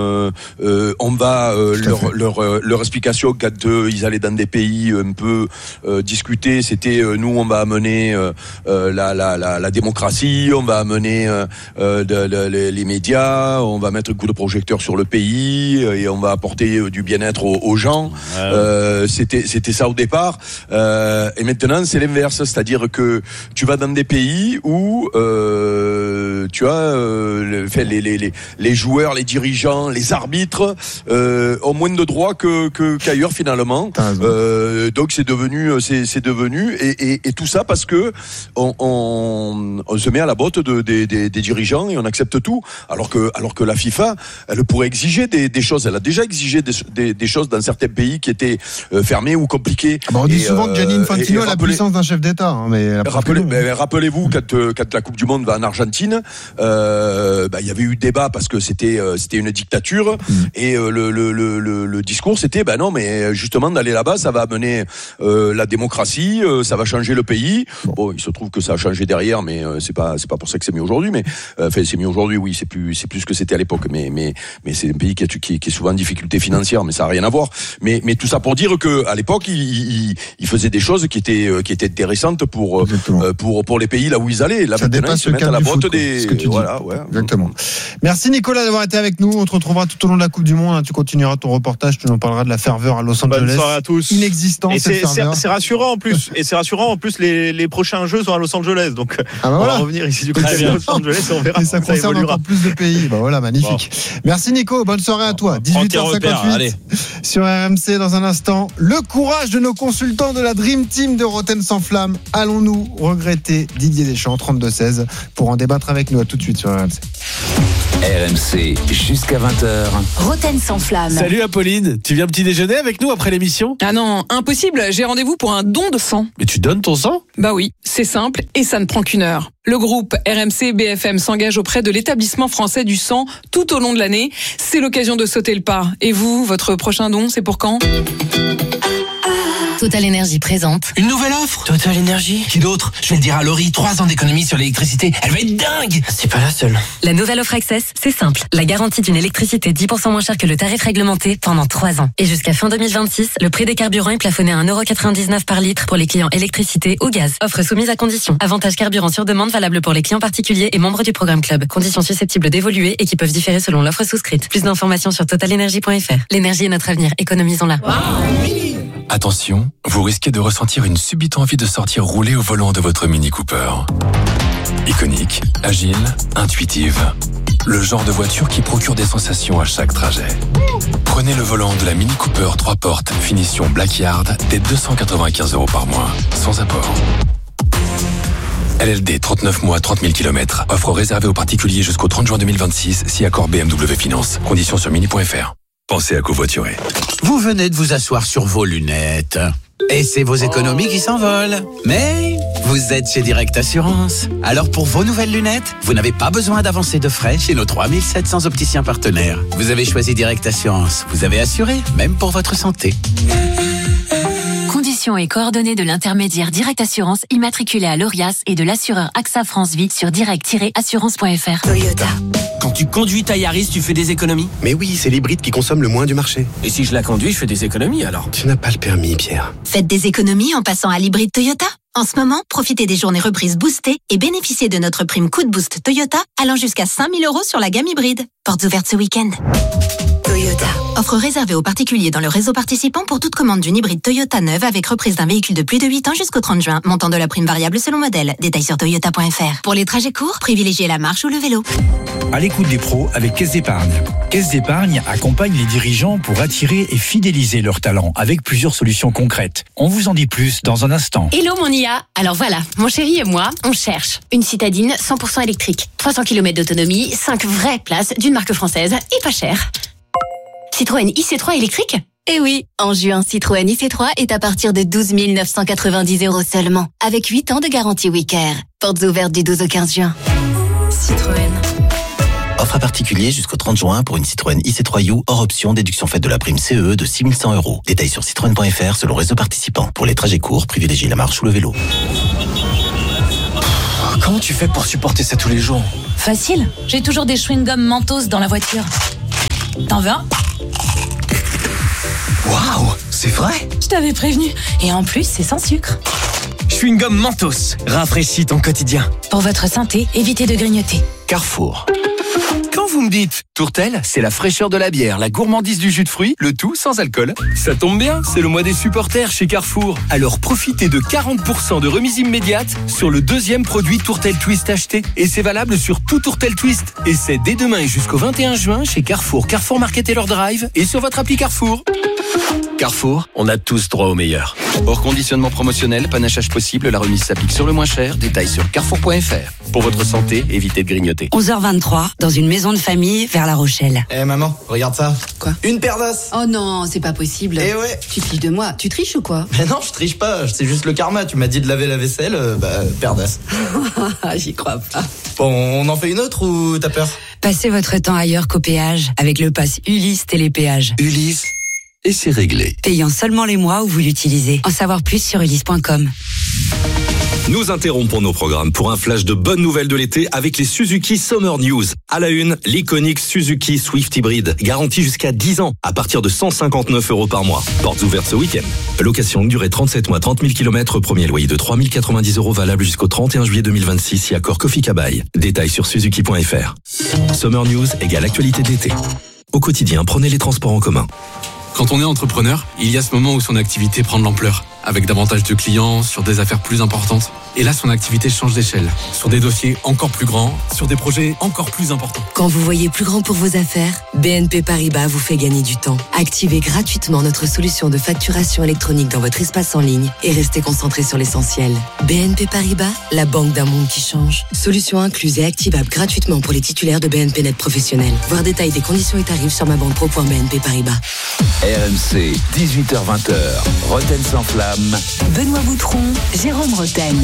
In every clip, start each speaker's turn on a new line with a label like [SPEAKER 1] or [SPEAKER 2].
[SPEAKER 1] On va leur explication quand ils allaient dans des pays un peu discutés, c'était nous on va amener la démocratie, on va amener les médias, on va mettre un coup de projecteur sur le pays et on va apporter du bien-être aux gens. C'était ça au départ. Et maintenant c'est l'inverse, c'est-à-dire que tu vas dans des pays où tu as les joueurs, les dirigeants, les arbitres ont moins de droits qu'ailleurs finalement. Donc c'est devenu et tout ça parce que on se met à la botte des dirigeants et on accepte tout, alors que la FIFA elle pourrait exiger des choses. Elle a déjà exigé des choses dans certains pays qui étaient fermés ou compliqués.
[SPEAKER 2] On dit souvent que Gianni Infantino a la puissance d'un chef d'État, mais
[SPEAKER 1] rappelez-vous quand la Coupe du Monde va en Argentine, il y avait eu débat parce que c'était une dictature et le discours c'était non mais justement d'aller là-bas ça va amener la démocratie, ça va changer le pays. Bon, il se trouve que ça a changé derrière, mais c'est pas pour ça que c'est mieux aujourd'hui. Mais c'est mieux aujourd'hui, oui, c'est plus ce que c'était à l'époque. Mais c'est un pays qui est souvent en difficulté financière, mais ça a rien à voir. Mais tout ça pour dire que à l'époque il faisait des choses qui étaient intéressantes pour les pays là où ils allaient. Là
[SPEAKER 2] ça
[SPEAKER 1] maintenant ils se mettent à la botte des.
[SPEAKER 2] Exactement. Merci Nicolas d'avoir été avec nous. On te retrouvera tout au long de la Coupe du Monde. Tu continueras ton reportage. Tu nous parleras de la ferveur à Los Angeles.
[SPEAKER 3] Bonne soirée à tous.
[SPEAKER 2] Inexistante.
[SPEAKER 3] Et
[SPEAKER 2] cette ferveur.
[SPEAKER 3] c'est rassurant en plus. Et c'est rassurant en plus les prochains jeux sont à Los Angeles. Donc on va revenir ici du côté de Los Angeles et on verra.
[SPEAKER 2] Et ça concerne encore plus de pays. Voilà, magnifique. Bon. Merci Nico. Bonne soirée à toi. 18h58 sur RMC. Dans un instant, le courage de nos consultants de la Dream Team de Roten sans flamme. Allons-nous regretter Didier Deschamps 32-16 pour en débattre avec nous. À tout de suite sur RMC.
[SPEAKER 4] RMC jusqu'à 20h.
[SPEAKER 5] Roten sans flamme.
[SPEAKER 6] Salut Apolline, tu viens petit déjeuner avec nous après l'émission ?
[SPEAKER 7] Ah non, impossible, j'ai rendez-vous pour un don de sang.
[SPEAKER 6] Mais tu donnes ton sang ?
[SPEAKER 7] Bah oui, c'est simple et ça ne prend qu'une heure. Le groupe RMC BFM s'engage auprès de l'établissement français du sang tout au long de l'année. C'est l'occasion de sauter le pas. Et vous, votre prochain don, c'est pour quand ?
[SPEAKER 5] Total Énergie présente
[SPEAKER 8] une nouvelle offre. Total Énergie. Qui d'autre ? Je vais le dire à Laurie, 3 ans d'économie sur l'électricité. Elle va être dingue. C'est pas la seule.
[SPEAKER 5] La nouvelle offre Access, c'est simple. La garantie d'une électricité 10% moins chère que le tarif réglementé pendant 3 ans. Et jusqu'à fin 2026, le prix des carburants est plafonné à 1,99€ par litre pour les clients électricité ou gaz. Offre soumise à conditions. Avantage carburant sur demande valable pour les clients particuliers et membres du programme Club. Conditions susceptibles d'évoluer et qui peuvent différer selon l'offre souscrite. Plus d'informations sur totalenergie.fr. L'énergie est notre avenir. Économisons-la.
[SPEAKER 9] Attention, vous risquez de ressentir une subite envie de sortir rouler au volant de votre Mini Cooper. Iconique, agile, intuitive. Le genre de voiture qui procure des sensations à chaque trajet. Prenez le volant de la Mini Cooper 3 portes, finition Blackyard, dès 295€ par mois, sans apport. LLD 39 mois, 30 000 km. Offre réservée aux particuliers jusqu'au 30 juin 2026, si accord BMW Finance. Conditions sur mini.fr. Pensez à covoiturer.
[SPEAKER 8] Vous venez de vous asseoir sur vos lunettes. Et c'est vos économies qui s'envolent. Mais vous êtes chez Direct Assurance. Alors pour vos nouvelles lunettes, vous n'avez pas besoin d'avancer de frais chez nos 3700 opticiens partenaires. Vous avez choisi Direct Assurance. Vous avez assuré, même pour votre santé.
[SPEAKER 5] Conditions et coordonnées de l'intermédiaire Direct Assurance immatriculé à l'ORIAS et de l'assureur AXA France Vie sur direct-assurance.fr.
[SPEAKER 10] Toyota. Quand tu conduis ta Yaris, tu fais des économies ?
[SPEAKER 11] Mais oui, c'est l'hybride qui consomme le moins du marché.
[SPEAKER 10] Et si je la conduis, je fais des économies alors ?
[SPEAKER 11] Tu n'as pas le permis, Pierre.
[SPEAKER 12] Faites des économies en passant à l'hybride Toyota. En ce moment, profitez des journées reprises boostées et bénéficiez de notre prime coup de boost Toyota allant jusqu'à 5 000 € sur la gamme hybride. Portes ouvertes ce week-end. Toyota. Offre réservée aux particuliers dans le réseau participant pour toute commande d'une hybride Toyota neuve avec reprise d'un véhicule de plus de 8 ans jusqu'au 30 juin. Montant de la prime variable selon modèle. Détails sur toyota.fr. Pour les trajets courts, privilégiez la marche ou le vélo.
[SPEAKER 13] À l'écoute des pros avec Caisse d'Épargne. Caisse d'Épargne accompagne les dirigeants pour attirer et fidéliser leurs talents avec plusieurs solutions concrètes. On vous en dit plus dans un instant.
[SPEAKER 14] Hello mon IA. Alors voilà, mon chéri et moi, on cherche une citadine 100% électrique. 300 km d'autonomie, 5 vraies places d'une marque française et pas cher. Citroën IC3 électrique ?
[SPEAKER 12] Eh oui, en juin, Citroën IC3 est à partir de 12 990 € seulement, avec 8 ans de garantie Wicker. Portes ouvertes du 12 au 15 juin. Citroën.
[SPEAKER 15] Offre à particulier jusqu'au 30 juin pour une Citroën IC3U hors option déduction faite de la prime CE de 6 100 €. Détails sur citroën.fr selon réseau participant. Pour les trajets courts, privilégiez la marche ou le vélo.
[SPEAKER 10] Comment tu fais pour supporter ça tous les jours ?
[SPEAKER 14] Facile, j'ai toujours des chewing-gums Mentos dans la voiture.
[SPEAKER 16] T'en veux un ?
[SPEAKER 17] Waouh, c'est vrai ?
[SPEAKER 16] Je t'avais prévenu. Et en plus, c'est sans sucre.
[SPEAKER 17] Chewing-gum Mentos, rafraîchit ton quotidien.
[SPEAKER 16] Pour votre santé, évitez de grignoter.
[SPEAKER 17] Carrefour. Quand vous me dites Tourtel, c'est la fraîcheur de la bière, la gourmandise du jus de fruits, le tout sans alcool. Ça tombe bien, c'est le mois des supporters chez Carrefour. Alors profitez de 40% de remise immédiate sur le deuxième produit Tourtel Twist acheté. Et c'est valable sur tout Tourtel Twist. Et c'est dès demain et jusqu'au 21 juin chez Carrefour, Carrefour Market et leur drive et sur votre appli Carrefour. Carrefour, on a tous droit au meilleur. Hors conditionnement promotionnel, panachage possible, la remise s'applique sur le moins cher. Détails sur carrefour.fr. Pour votre santé, évitez de grignoter.
[SPEAKER 18] 11h23, dans une maison de famille vers La Rochelle.
[SPEAKER 19] Maman, regarde ça.
[SPEAKER 18] Quoi ?
[SPEAKER 19] Une paire d'os.
[SPEAKER 18] Oh non, c'est pas possible.
[SPEAKER 19] Eh ouais.
[SPEAKER 18] Tu te fiches de moi. Tu triches ou quoi ?
[SPEAKER 19] Mais non, je triche pas. C'est juste le karma. Tu m'as dit de laver la vaisselle, paire d'os.
[SPEAKER 18] J'y crois pas.
[SPEAKER 19] Bon, on en fait une autre ou t'as peur ?
[SPEAKER 18] Passez votre temps ailleurs qu'au péage avec le pass Ulysse Télépéage.
[SPEAKER 17] Ulysse, et c'est réglé.
[SPEAKER 18] Payant seulement les mois où vous l'utilisez. En savoir plus sur ulysse.com.
[SPEAKER 20] Nous interrompons nos programmes pour un flash de bonnes nouvelles de l'été avec les Suzuki Summer News. À la une, l'iconique Suzuki Swift Hybrid, garantie jusqu'à 10 ans, à partir de 159 € par mois. Portes ouvertes ce week-end. Location durée 37 mois, 30 000 km, premier loyer de 3 090 € valable jusqu'au 31 juillet 2026 si accord Kofi Kabaï. Détails sur suzuki.fr. Summer News égale actualité de l'été. Au quotidien, prenez les transports en commun.
[SPEAKER 9] Quand on est entrepreneur, il y a ce moment où son activité prend de l'ampleur, avec davantage de clients, sur des affaires plus importantes. Et là, son activité change d'échelle, sur des dossiers encore plus grands, sur des projets encore plus importants.
[SPEAKER 18] Quand vous voyez plus grand pour vos affaires, BNP Paribas vous fait gagner du temps. Activez gratuitement notre solution de facturation électronique dans votre espace en ligne et restez concentré sur l'essentiel. BNP Paribas, la banque d'un monde qui change. Solution incluse et activable gratuitement pour les titulaires de BNP Net Professionnel. Voir détail des conditions et tarifs sur mabanpro.bnp Paribas.
[SPEAKER 4] RMC, 18h-20h, Roten sans flamme.
[SPEAKER 12] Benoît Boutron, Jérôme Roten.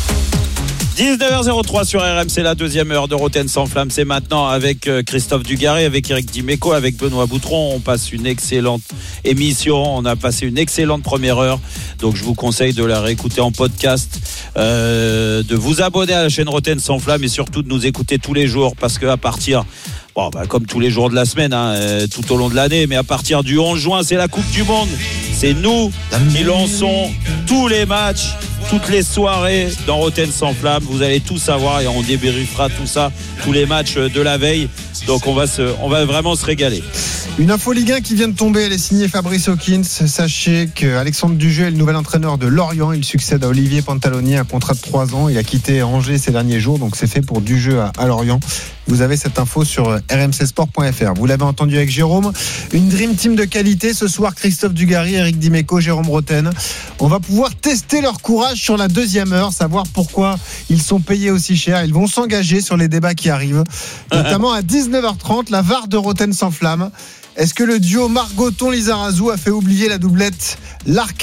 [SPEAKER 3] 19h03 sur RMC, la deuxième heure de Roten sans flamme. C'est maintenant avec Christophe Dugarry, avec Eric Dimeco, avec Benoît Boutron. On passe une excellente émission. On a passé une excellente première heure. Donc je vous conseille de la réécouter en podcast, de vous abonner à la chaîne Roten sans flamme et surtout de nous écouter tous les jours parce qu'à partir... comme tous les jours de la semaine, tout au long de l'année, mais à partir du 11 juin, c'est la Coupe du Monde. C'est nous qui lançons tous les matchs, toutes les soirées dans Roten sans flamme. Vous allez tout savoir et on débriefera tout ça, tous les matchs de la veille. Donc on va vraiment se régaler.
[SPEAKER 2] Une info Ligue 1 qui vient de tomber, elle est signée Fabrice Hawkins. Sachez qu'Alexandre Dujeu est le nouvel entraîneur de Lorient. Il succède à Olivier Pantaloni, un contrat de 3 ans. Il a quitté Angers ces derniers jours, donc c'est fait pour Dujeu à Lorient. Vous avez cette info sur rmcsport.fr. Vous l'avez entendu avec Jérôme. Une Dream Team de qualité. Ce soir, Christophe Dugarry, Eric Dimeco, Jérôme Roten. On va pouvoir tester leur courage sur la deuxième heure, savoir pourquoi ils sont payés aussi cher. Ils vont s'engager sur les débats qui arrivent, notamment à 19h30, la VAR de Roten sans flamme. Est-ce que le duo Margoton-Lizarazu a fait oublier la doublette Larquet-Roland ?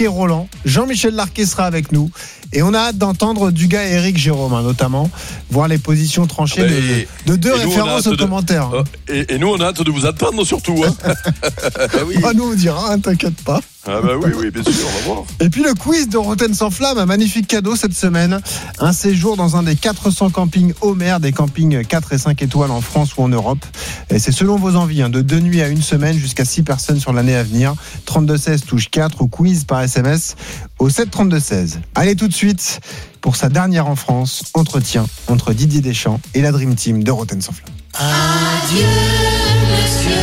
[SPEAKER 2] Jean-Michel Larquet sera avec nous. Et on a hâte d'entendre Dugas et Eric Jérôme, notamment, voir les positions tranchées de deux références aux commentaires.
[SPEAKER 1] Et nous, on a hâte de vous attendre surtout.
[SPEAKER 2] Oui. Nous, on dira, t'inquiète pas.
[SPEAKER 1] Ah bah oui, bien sûr, on va voir.
[SPEAKER 2] Et puis le quiz de Roten sans flamme, un magnifique cadeau cette semaine. Un séjour dans un des 400 campings Homer, des campings 4 et 5 étoiles en France ou en Europe. Et c'est selon vos envies, de 2 nuits à 1 semaine, jusqu'à 6 personnes sur l'année à venir. 3216 touche 4 ou quiz par SMS au 73216. Allez tout de suite pour sa dernière en France, entretien entre Didier Deschamps et la Dream Team de Roten sans flamme.
[SPEAKER 21] Adieu, monsieur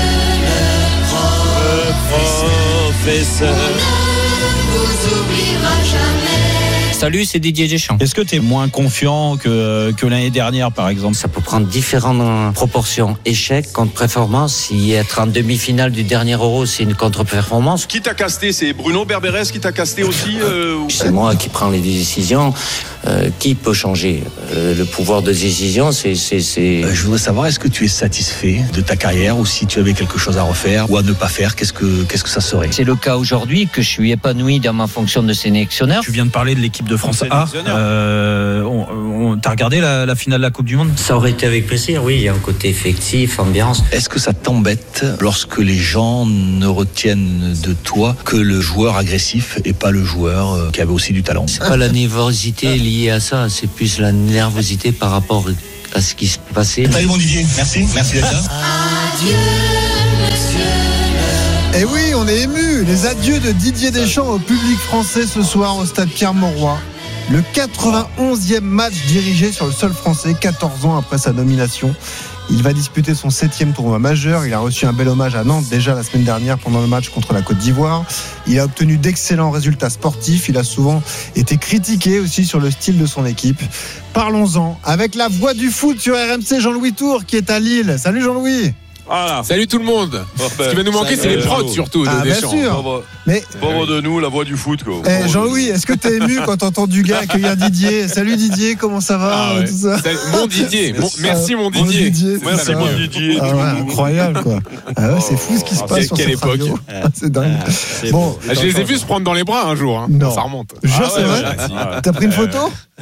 [SPEAKER 21] le professeur. On ne vous oubliera jamais.
[SPEAKER 22] Salut, c'est Didier Deschamps. Est-ce que tu es moins confiant que l'année dernière, par exemple ?
[SPEAKER 23] Ça peut prendre différentes proportions. Échec, contre-performance. Si être en demi-finale du dernier Euro, c'est une contre-performance.
[SPEAKER 1] Qui t'a casté ? C'est Bruno Berberes qui t'a casté aussi
[SPEAKER 23] C'est moi qui prends les décisions. Qui peut changer ? Le pouvoir de décision, c'est...
[SPEAKER 24] Je voudrais savoir, est-ce que tu es satisfait de ta carrière ou si tu avais quelque chose à refaire ou à ne pas faire, qu'est-ce que ça serait ?
[SPEAKER 23] C'est le cas aujourd'hui que je suis épanoui dans ma fonction de sélectionneur.
[SPEAKER 22] Tu viens de parler de l'équipe de France A. T'as regardé la finale de la Coupe du Monde ?
[SPEAKER 23] Ça aurait été avec plaisir, oui. Il y a un côté effectif, ambiance.
[SPEAKER 24] Est-ce que ça t'embête lorsque les gens ne retiennent de toi que le joueur agressif et pas le joueur qui avait aussi du talent ?
[SPEAKER 23] C'est pas la nervosité liée à ça, c'est plus la nervosité par rapport à ce qui se passait.
[SPEAKER 24] Salut mon Didier, merci d'être là.
[SPEAKER 21] Adieu, monsieur.
[SPEAKER 2] Et oui, on est ému. Les adieux de Didier Deschamps au public français ce soir au stade Pierre-Mauroy. Le 91e match dirigé sur le sol français, 14 ans après sa nomination. Il va disputer son 7e tournoi majeur. Il a reçu un bel hommage à Nantes déjà la semaine dernière pendant le match contre la Côte d'Ivoire. Il a obtenu d'excellents résultats sportifs. Il a souvent été critiqué aussi sur le style de son équipe. Parlons-en avec la voix du foot sur RMC, Jean-Louis Tour qui est à Lille. Salut Jean-Louis.
[SPEAKER 5] Voilà. Salut tout le monde. Ce qui va nous manquer, c'est les prods surtout.
[SPEAKER 2] Bien sûr. Mais
[SPEAKER 1] pauvre de nous, la voix du foot. Quoi.
[SPEAKER 2] Jean-Louis, est-ce que t'es ému quand t'entends Dugas accueillir Didier? Salut Didier, comment ça va tout ça.
[SPEAKER 5] Mon Didier. Merci mon Didier.
[SPEAKER 1] Merci mon Didier.
[SPEAKER 2] Incroyable quoi. C'est fou ce qui se passe sur cette radio. C'est dingue.
[SPEAKER 5] Bon, je les ai vus se prendre dans les bras un jour.
[SPEAKER 2] Non.
[SPEAKER 5] Ça remonte.
[SPEAKER 2] C'est vrai. T'as pris une photo?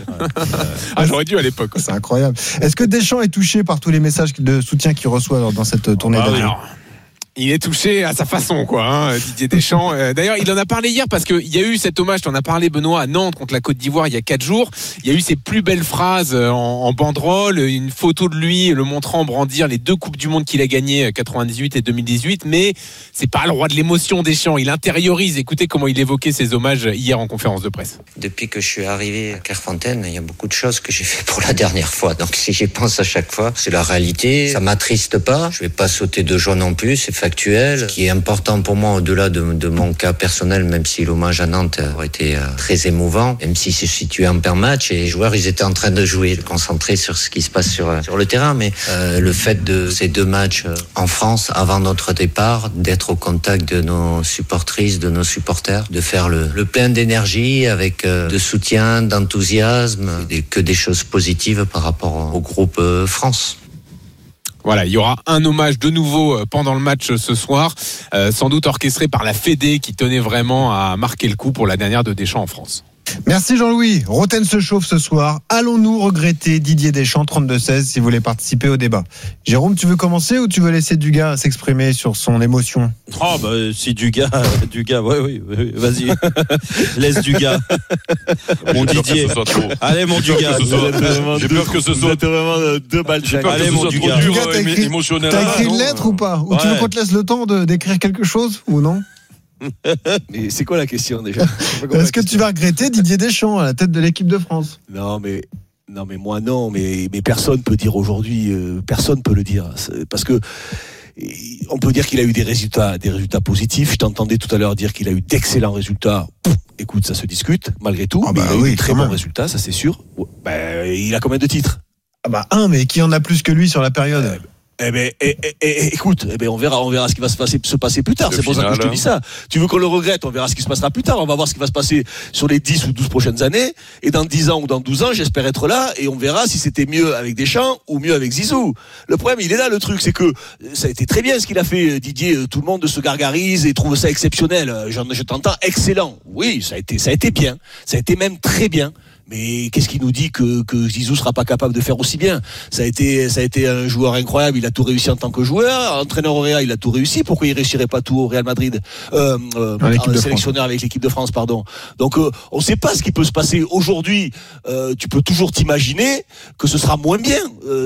[SPEAKER 5] J'aurais dû à l'époque.
[SPEAKER 2] C'est incroyable. Est-ce que Deschamps est touché par tous les messages de soutien qu'il reçoit dans cette tournée d'adieu?
[SPEAKER 5] Il est touché à sa façon, Didier Deschamps. D'ailleurs, il en a parlé hier parce qu'il y a eu cet hommage, tu en as parlé, Benoît, à Nantes contre la Côte d'Ivoire il y a 4 jours. Il y a eu ses plus belles phrases en banderole, une photo de lui le montrant brandir les 2 Coupes du Monde qu'il a gagnées, 98 et 2018. Mais c'est pas le roi de l'émotion, Deschamps. Il intériorise. Écoutez comment il évoquait ses hommages hier en conférence de presse.
[SPEAKER 23] Depuis que je suis arrivé à Clairefontaine, il y a beaucoup de choses que j'ai fait pour la dernière fois. Donc si j'y pense à chaque fois, c'est la réalité. Ça m'attriste pas. Je vais pas sauter de joie non plus. C'est factuel. Ce qui est important pour moi, au-delà de mon cas personnel, même si l'hommage à Nantes aurait été très émouvant, même s'il se situait en plein match et les joueurs, ils étaient en train de jouer, concentrés sur ce qui se passe sur le terrain. Mais le fait de ces 2 matchs en France, avant notre départ, d'être au contact de nos supportrices, de nos supporters, de faire le plein d'énergie avec de soutien, d'enthousiasme, que des choses positives par rapport au groupe France.
[SPEAKER 5] Voilà, il y aura un hommage de nouveau pendant le match ce soir, sans doute orchestré par la Fédé qui tenait vraiment à marquer le coup pour la dernière de Deschamps en France.
[SPEAKER 2] Merci Jean-Louis. Roten se chauffe ce soir. Allons-nous regretter Didier Deschamps 32-16 si vous voulez participer au débat? Jérôme, tu veux commencer ou tu veux laisser Dugas s'exprimer sur son émotion?
[SPEAKER 3] Si Dugas, oui, vas-y. Laisse Dugas. Mon Didier. Allez mon Dugas.
[SPEAKER 1] J'ai peur que ce soit
[SPEAKER 22] vraiment 2 balles chaque.
[SPEAKER 3] Allez mon Dugas.
[SPEAKER 2] Dugas, t'as écrit une lettre ou pas? Ou tu veux qu'on te laisse le temps d'écrire quelque chose ou non?
[SPEAKER 22] Mais c'est quoi la question déjà?
[SPEAKER 2] Est-ce que tu vas regretter Didier Deschamps à la tête de l'équipe de France?
[SPEAKER 22] Non mais moi non, mais personne peut dire aujourd'hui, personne peut le dire, parce que on peut dire qu'il a eu des résultats positifs. Je t'entendais tout à l'heure dire qu'il a eu d'excellents résultats. Écoute, ça se discute malgré tout, mais il a eu de très bons résultats, ça c'est sûr. Il a combien de titres?
[SPEAKER 2] Mais qui en a plus que lui sur la période?
[SPEAKER 22] Écoute, on verra ce qui va se passer plus tard. C'est pour ça que je te dis ça. Tu veux qu'on le regrette, on verra ce qui se passera plus tard. On va voir ce qui va se passer sur les 10 ou 12 prochaines années. Et dans 10 ans ou dans 12 ans, j'espère être là et on verra si c'était mieux avec Deschamps ou mieux avec Zizou. Le problème, il est là, le truc, c'est que ça a été très bien ce qu'il a fait, Didier. Tout le monde se gargarise et trouve ça exceptionnel. Je t'entends, excellent. Oui, ça a été bien. Ça a été même très bien. Mais qu'est-ce qui nous dit que Zizou sera pas capable de faire aussi bien? Ça a été un joueur incroyable. Il a tout réussi en tant que joueur. Entraîneur au Real, il a tout réussi. Pourquoi il réussirait pas tout au Real Madrid? Sélectionneur avec l'équipe de France, pardon. Donc, on sait pas ce qui peut se passer aujourd'hui. Tu peux toujours t'imaginer que ce sera moins bien.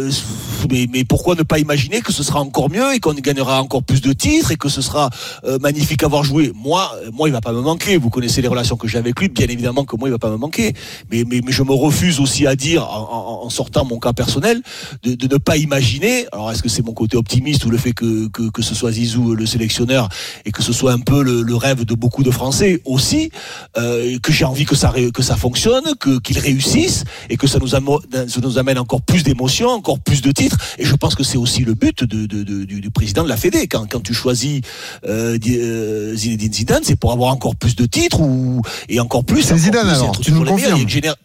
[SPEAKER 22] Mais pourquoi ne pas imaginer que ce sera encore mieux et qu'on gagnera encore plus de titres et que ce sera magnifique à voir jouer? Moi, il va pas me manquer. Vous connaissez les relations que j'ai avec lui. Bien évidemment que moi, il va pas me manquer. Mais je me refuse aussi à dire, en sortant mon cas personnel, de ne pas imaginer. Alors, est-ce que c'est mon côté optimiste ou le fait que ce soit Zizou le sélectionneur et que ce soit un peu le rêve de beaucoup de Français aussi, que j'ai envie que ça fonctionne, qu'il réussisse et que ça nous amène encore plus d'émotions, encore plus de titres. Et je pense que c'est aussi le but du président de la Fédé. Quand tu choisis Zinedine Zidane, c'est pour avoir encore plus de titres et encore plus.
[SPEAKER 2] C'est Zidane alors, tu nous confirmes?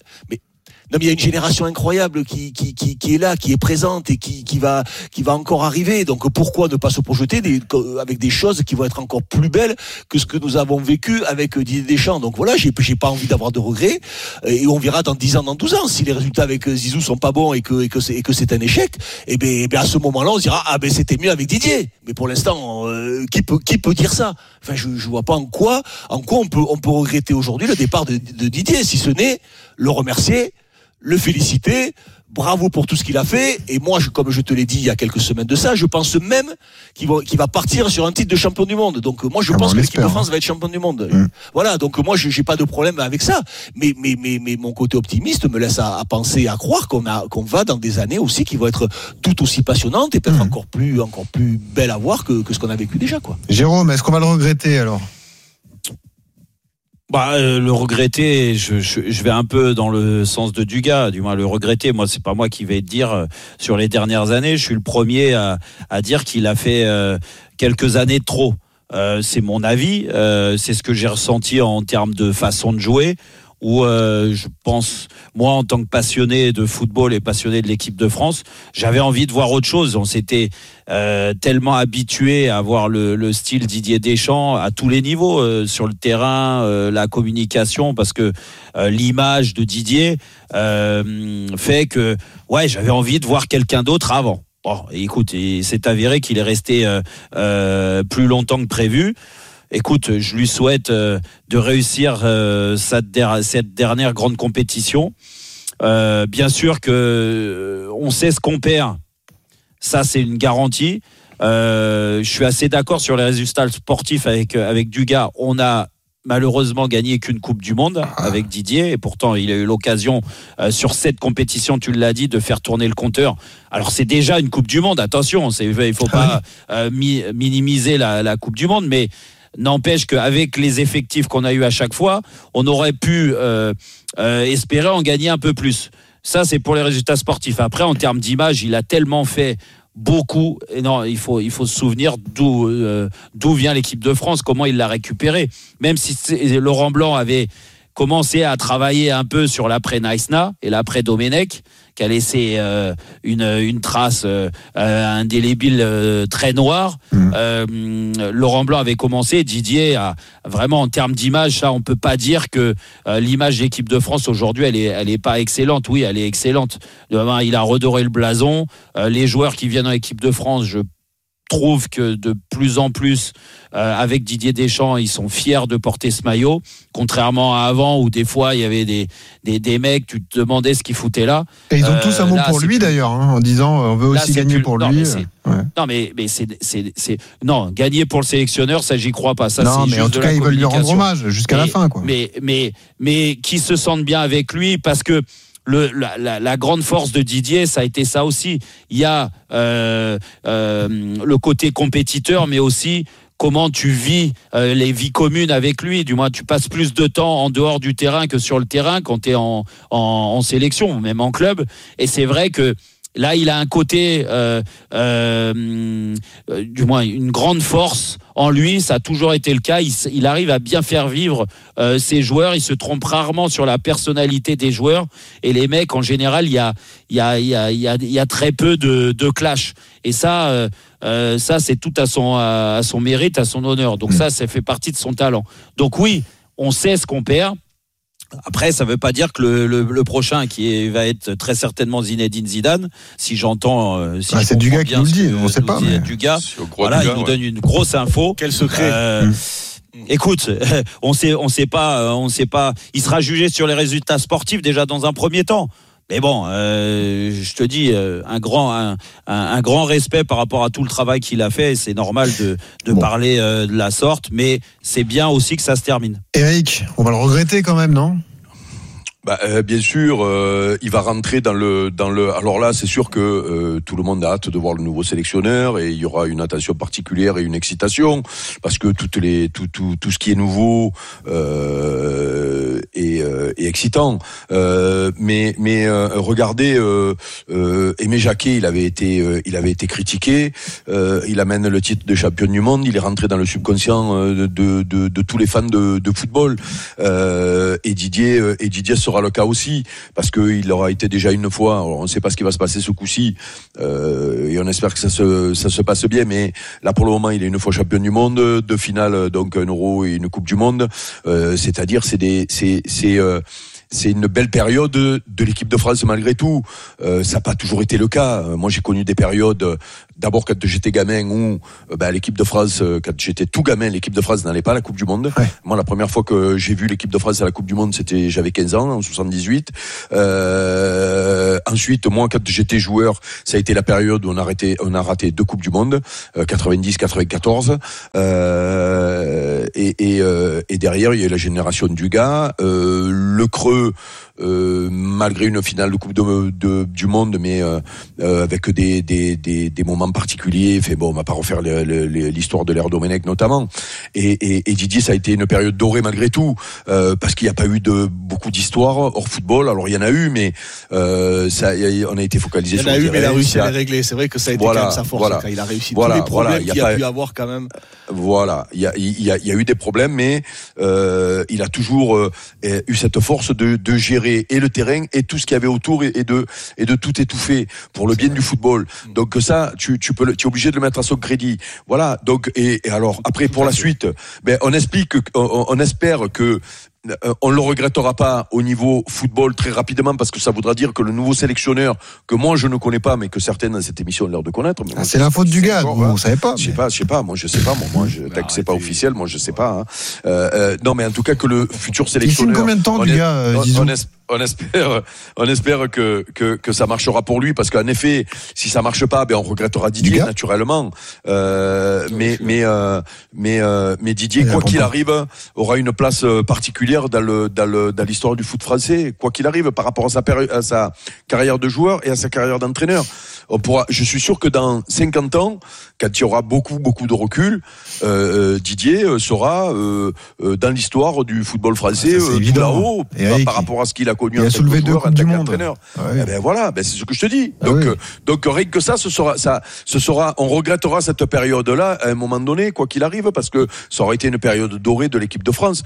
[SPEAKER 22] Non, mais il y a une génération incroyable qui est là, qui est présente et qui va encore arriver. Donc pourquoi ne pas se projeter avec des choses qui vont être encore plus belles que ce que nous avons vécu avec Didier Deschamps. Donc voilà, j'ai pas envie d'avoir de regrets et on verra dans 10 ans, dans 12 ans si les résultats avec Zizou sont pas bons et que c'est un échec. Et ben à ce moment-là, on se dira c'était mieux avec Didier. Mais pour l'instant, qui peut dire ça? Enfin, je vois pas en quoi on peut regretter aujourd'hui le départ de Didier, si ce n'est le remercier, le féliciter bravo pour tout ce qu'il a fait. Et moi, comme je te l'ai dit il y a quelques semaines de ça, je pense même qu'il va partir sur un titre de champion du monde. Donc moi, je pense que l'équipe de France va être champion du monde. Voilà. Donc moi, j'ai pas de problème avec ça. Mais mon côté optimiste me laisse à penser, à croire qu'on va dans des années aussi qui vont être tout aussi passionnantes et peut-être encore plus belles à voir que ce qu'on a vécu déjà, quoi.
[SPEAKER 2] Jérôme, est-ce qu'on va le regretter alors?
[SPEAKER 3] Le regretter, je vais un peu dans le sens de Dugas, du moins le regretter. Moi, c'est pas moi qui vais te dire sur les dernières années. Je suis le premier à dire qu'il a fait quelques années de trop. C'est mon avis, c'est ce que j'ai ressenti en termes de façon de jouer. Où je pense, moi en tant que passionné de football et passionné de l'équipe de France, j'avais envie de voir autre chose. On s'était tellement habitué à voir le style Didier Deschamps à tous les niveaux, sur le terrain, la communication, parce que l'image de Didier fait que j'avais envie de voir quelqu'un d'autre avant. Bon, écoute, c'est avéré qu'il est resté plus longtemps que prévu. Écoute, je lui souhaite de réussir cette dernière grande compétition. Bien sûr que on sait ce qu'on perd. Ça, c'est une garantie. Je suis assez d'accord sur les résultats sportifs avec Dugas. On a malheureusement gagné qu'une Coupe du Monde avec Didier, et pourtant il a eu l'occasion sur cette compétition, tu l'as dit, de faire tourner le compteur. Alors c'est déjà une Coupe du Monde, attention, il faut pas minimiser la Coupe du Monde, mais n'empêche qu'avec les effectifs qu'on a eu à chaque fois, on aurait pu espérer en gagner un peu plus. Ça, c'est pour les résultats sportifs. Après, en termes d'image, il a tellement fait beaucoup. Et non, il faut se souvenir d'où vient l'équipe de France, comment il l'a récupéré. Même si Laurent Blanc avait commencé à travailler un peu sur l'après Naïsna et l'après Domenech, qui a laissé une trace indélébile très noire. Laurent Blanc avait commencé, Didier a vraiment, en termes d'image, ça on peut pas dire que l'image de l'équipe de France aujourd'hui elle est pas excellente. Oui, elle est excellente. Il a redoré le blason. Les joueurs qui viennent en équipe de France, je trouve que de plus en plus avec Didier Deschamps, ils sont fiers de porter ce maillot, contrairement à avant où des fois il y avait des mecs, tu te demandais ce qu'ils foutaient là.
[SPEAKER 2] Et ils ont tous un mot pour lui d'ailleurs, en disant on veut aussi gagner pour lui.
[SPEAKER 3] Non, gagner pour le sélectionneur, ça j'y crois pas. Ça,
[SPEAKER 2] non, mais en tout cas ils veulent lui rendre hommage jusqu'à la fin, quoi.
[SPEAKER 3] Mais qui se sentent bien avec lui, parce que la grande force de Didier, ça a été ça aussi. Il y a le côté compétiteur, mais aussi comment tu vis les vies communes avec lui. Du moins, tu passes plus de temps en dehors du terrain que sur le terrain quand tu es en sélection, même en club. Et c'est vrai que là, il a un côté, du moins une grande force en lui. Ça a toujours été le cas. Il arrive à bien faire vivre ses joueurs. Il se trompe rarement sur la personnalité des joueurs. Et les mecs, en général, il y a très peu de clash. Et ça c'est tout à son mérite, à son honneur. Donc ça fait partie de son talent. Donc oui, on sait ce qu'on perd. Après, ça veut pas dire que le prochain va être très certainement Zinedine Zidane. Si j'entends,
[SPEAKER 2] c'est Dugas qui nous le dit, on sait pas.
[SPEAKER 3] Dugas, voilà, il nous donne une grosse info.
[SPEAKER 22] Quel secret.
[SPEAKER 3] Écoute, on sait pas. Il sera jugé sur les résultats sportifs déjà dans un premier temps. Mais bon, je te dis, un grand respect par rapport à tout le travail qu'il a fait. C'est normal de parler de la sorte, mais c'est bien aussi que ça se termine.
[SPEAKER 2] Eric, on va le regretter quand même, non ?
[SPEAKER 1] Bien sûr, il va rentrer dans le. Alors là, c'est sûr que tout le monde a hâte de voir le nouveau sélectionneur, et il y aura une attention particulière et une excitation, parce que tout ce qui est nouveau est excitant. Mais regardez, Aimé Jacquet, il avait été critiqué. Il amène le titre de champion du monde. Il est rentré dans le subconscient de tous les fans de football. Et Didier sera le cas aussi, parce qu'il aura été déjà une fois. Alors, on ne sait pas ce qui va se passer ce coup-ci, et on espère que ça se passe bien, mais là pour le moment il est une fois champion du monde, deux finales, donc un Euro et une Coupe du Monde, c'est-à-dire c'est une belle période de l'équipe de France malgré tout. Ça n'a pas toujours été le cas. Moi, j'ai connu des périodes, d'abord quand j'étais gamin, où l'équipe de France, quand j'étais tout gamin, l'équipe de France n'allait pas à la Coupe du Monde. Ouais. Moi, la première fois que j'ai vu l'équipe de France à la Coupe du Monde, j'avais 15 ans, en 78. Ensuite, moi, quand j'étais joueur, ça a été la période où on a raté 2 Coupes du Monde, 90, 94. Et derrière, il y a eu la génération du gars, le creux, malgré une finale de Coupe du Monde, mais avec des moments particuliers. On va pas refaire l'histoire de l'ère Domenech notamment. Et Didier, ça a été une période dorée malgré tout, parce qu'il n'y a pas eu beaucoup d'histoires hors football. Alors il y en a eu, mais on a été focalisé sur.
[SPEAKER 22] Il y en a eu, mais il a réussi à les régler. C'est vrai que ça a été quand même sa force. Quand il a réussi tous les problèmes qu'il y a pu avoir quand même.
[SPEAKER 1] Voilà, il y a eu des problèmes, mais il a toujours eu cette force de gérer et le terrain et tout ce qu'il y avait autour et de tout étouffer pour le bien du football. Donc ça, tu es obligé de le mettre à son crédit. Voilà. Donc et alors après pour la suite, on espère que on le regrettera pas au niveau football très rapidement, parce que ça voudra dire que le nouveau sélectionneur, que moi je ne connais pas, mais que certains dans cette émission ont l'air de connaître.
[SPEAKER 2] C'est la faute du gars, vous savez pas.
[SPEAKER 1] Je sais pas, moi je sais pas, tant que c'est pas officiel, moi je sais pas. Non, mais en tout cas que le futur sélectionneur.
[SPEAKER 2] Il signe combien de temps du gars,
[SPEAKER 1] on espère que ça marchera pour lui, parce qu'en effet, si ça marche pas, on regrettera Didier naturellement. Mais Didier, quoi qu'il arrive, aura une place particulière dans l'histoire du foot français, quoi qu'il arrive, par rapport à sa carrière de joueur et à sa carrière d'entraîneur. Je suis sûr que dans 50 ans, quand il y aura beaucoup de recul, Didier sera dans l'histoire du football français, tout là-haut, par rapport à ce qu'il a connu en tant que joueur, en tant qu'entraîneur. Voilà, c'est ce que je te dis. Donc rien que ça, ce sera, on regrettera cette période-là à un moment donné, quoi qu'il arrive, parce que ça aurait été une période dorée de l'équipe de France.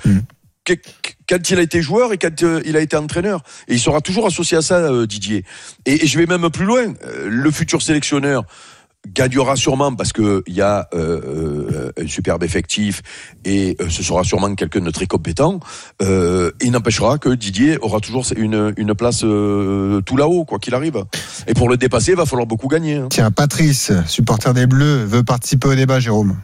[SPEAKER 1] Quand il a été joueur et quand il a été entraîneur. Et il sera toujours associé à ça, Didier. Et je vais même plus loin. Le futur sélectionneur gagnera sûrement, parce que il y a un superbe effectif, et ce sera sûrement quelqu'un de très compétent. Il n'empêchera que Didier aura toujours une place tout là-haut, quoi qu'il arrive. Et pour le dépasser, il va falloir beaucoup gagner.
[SPEAKER 2] Tiens, Patrice, supporter des Bleus, veut participer au débat, Jérôme.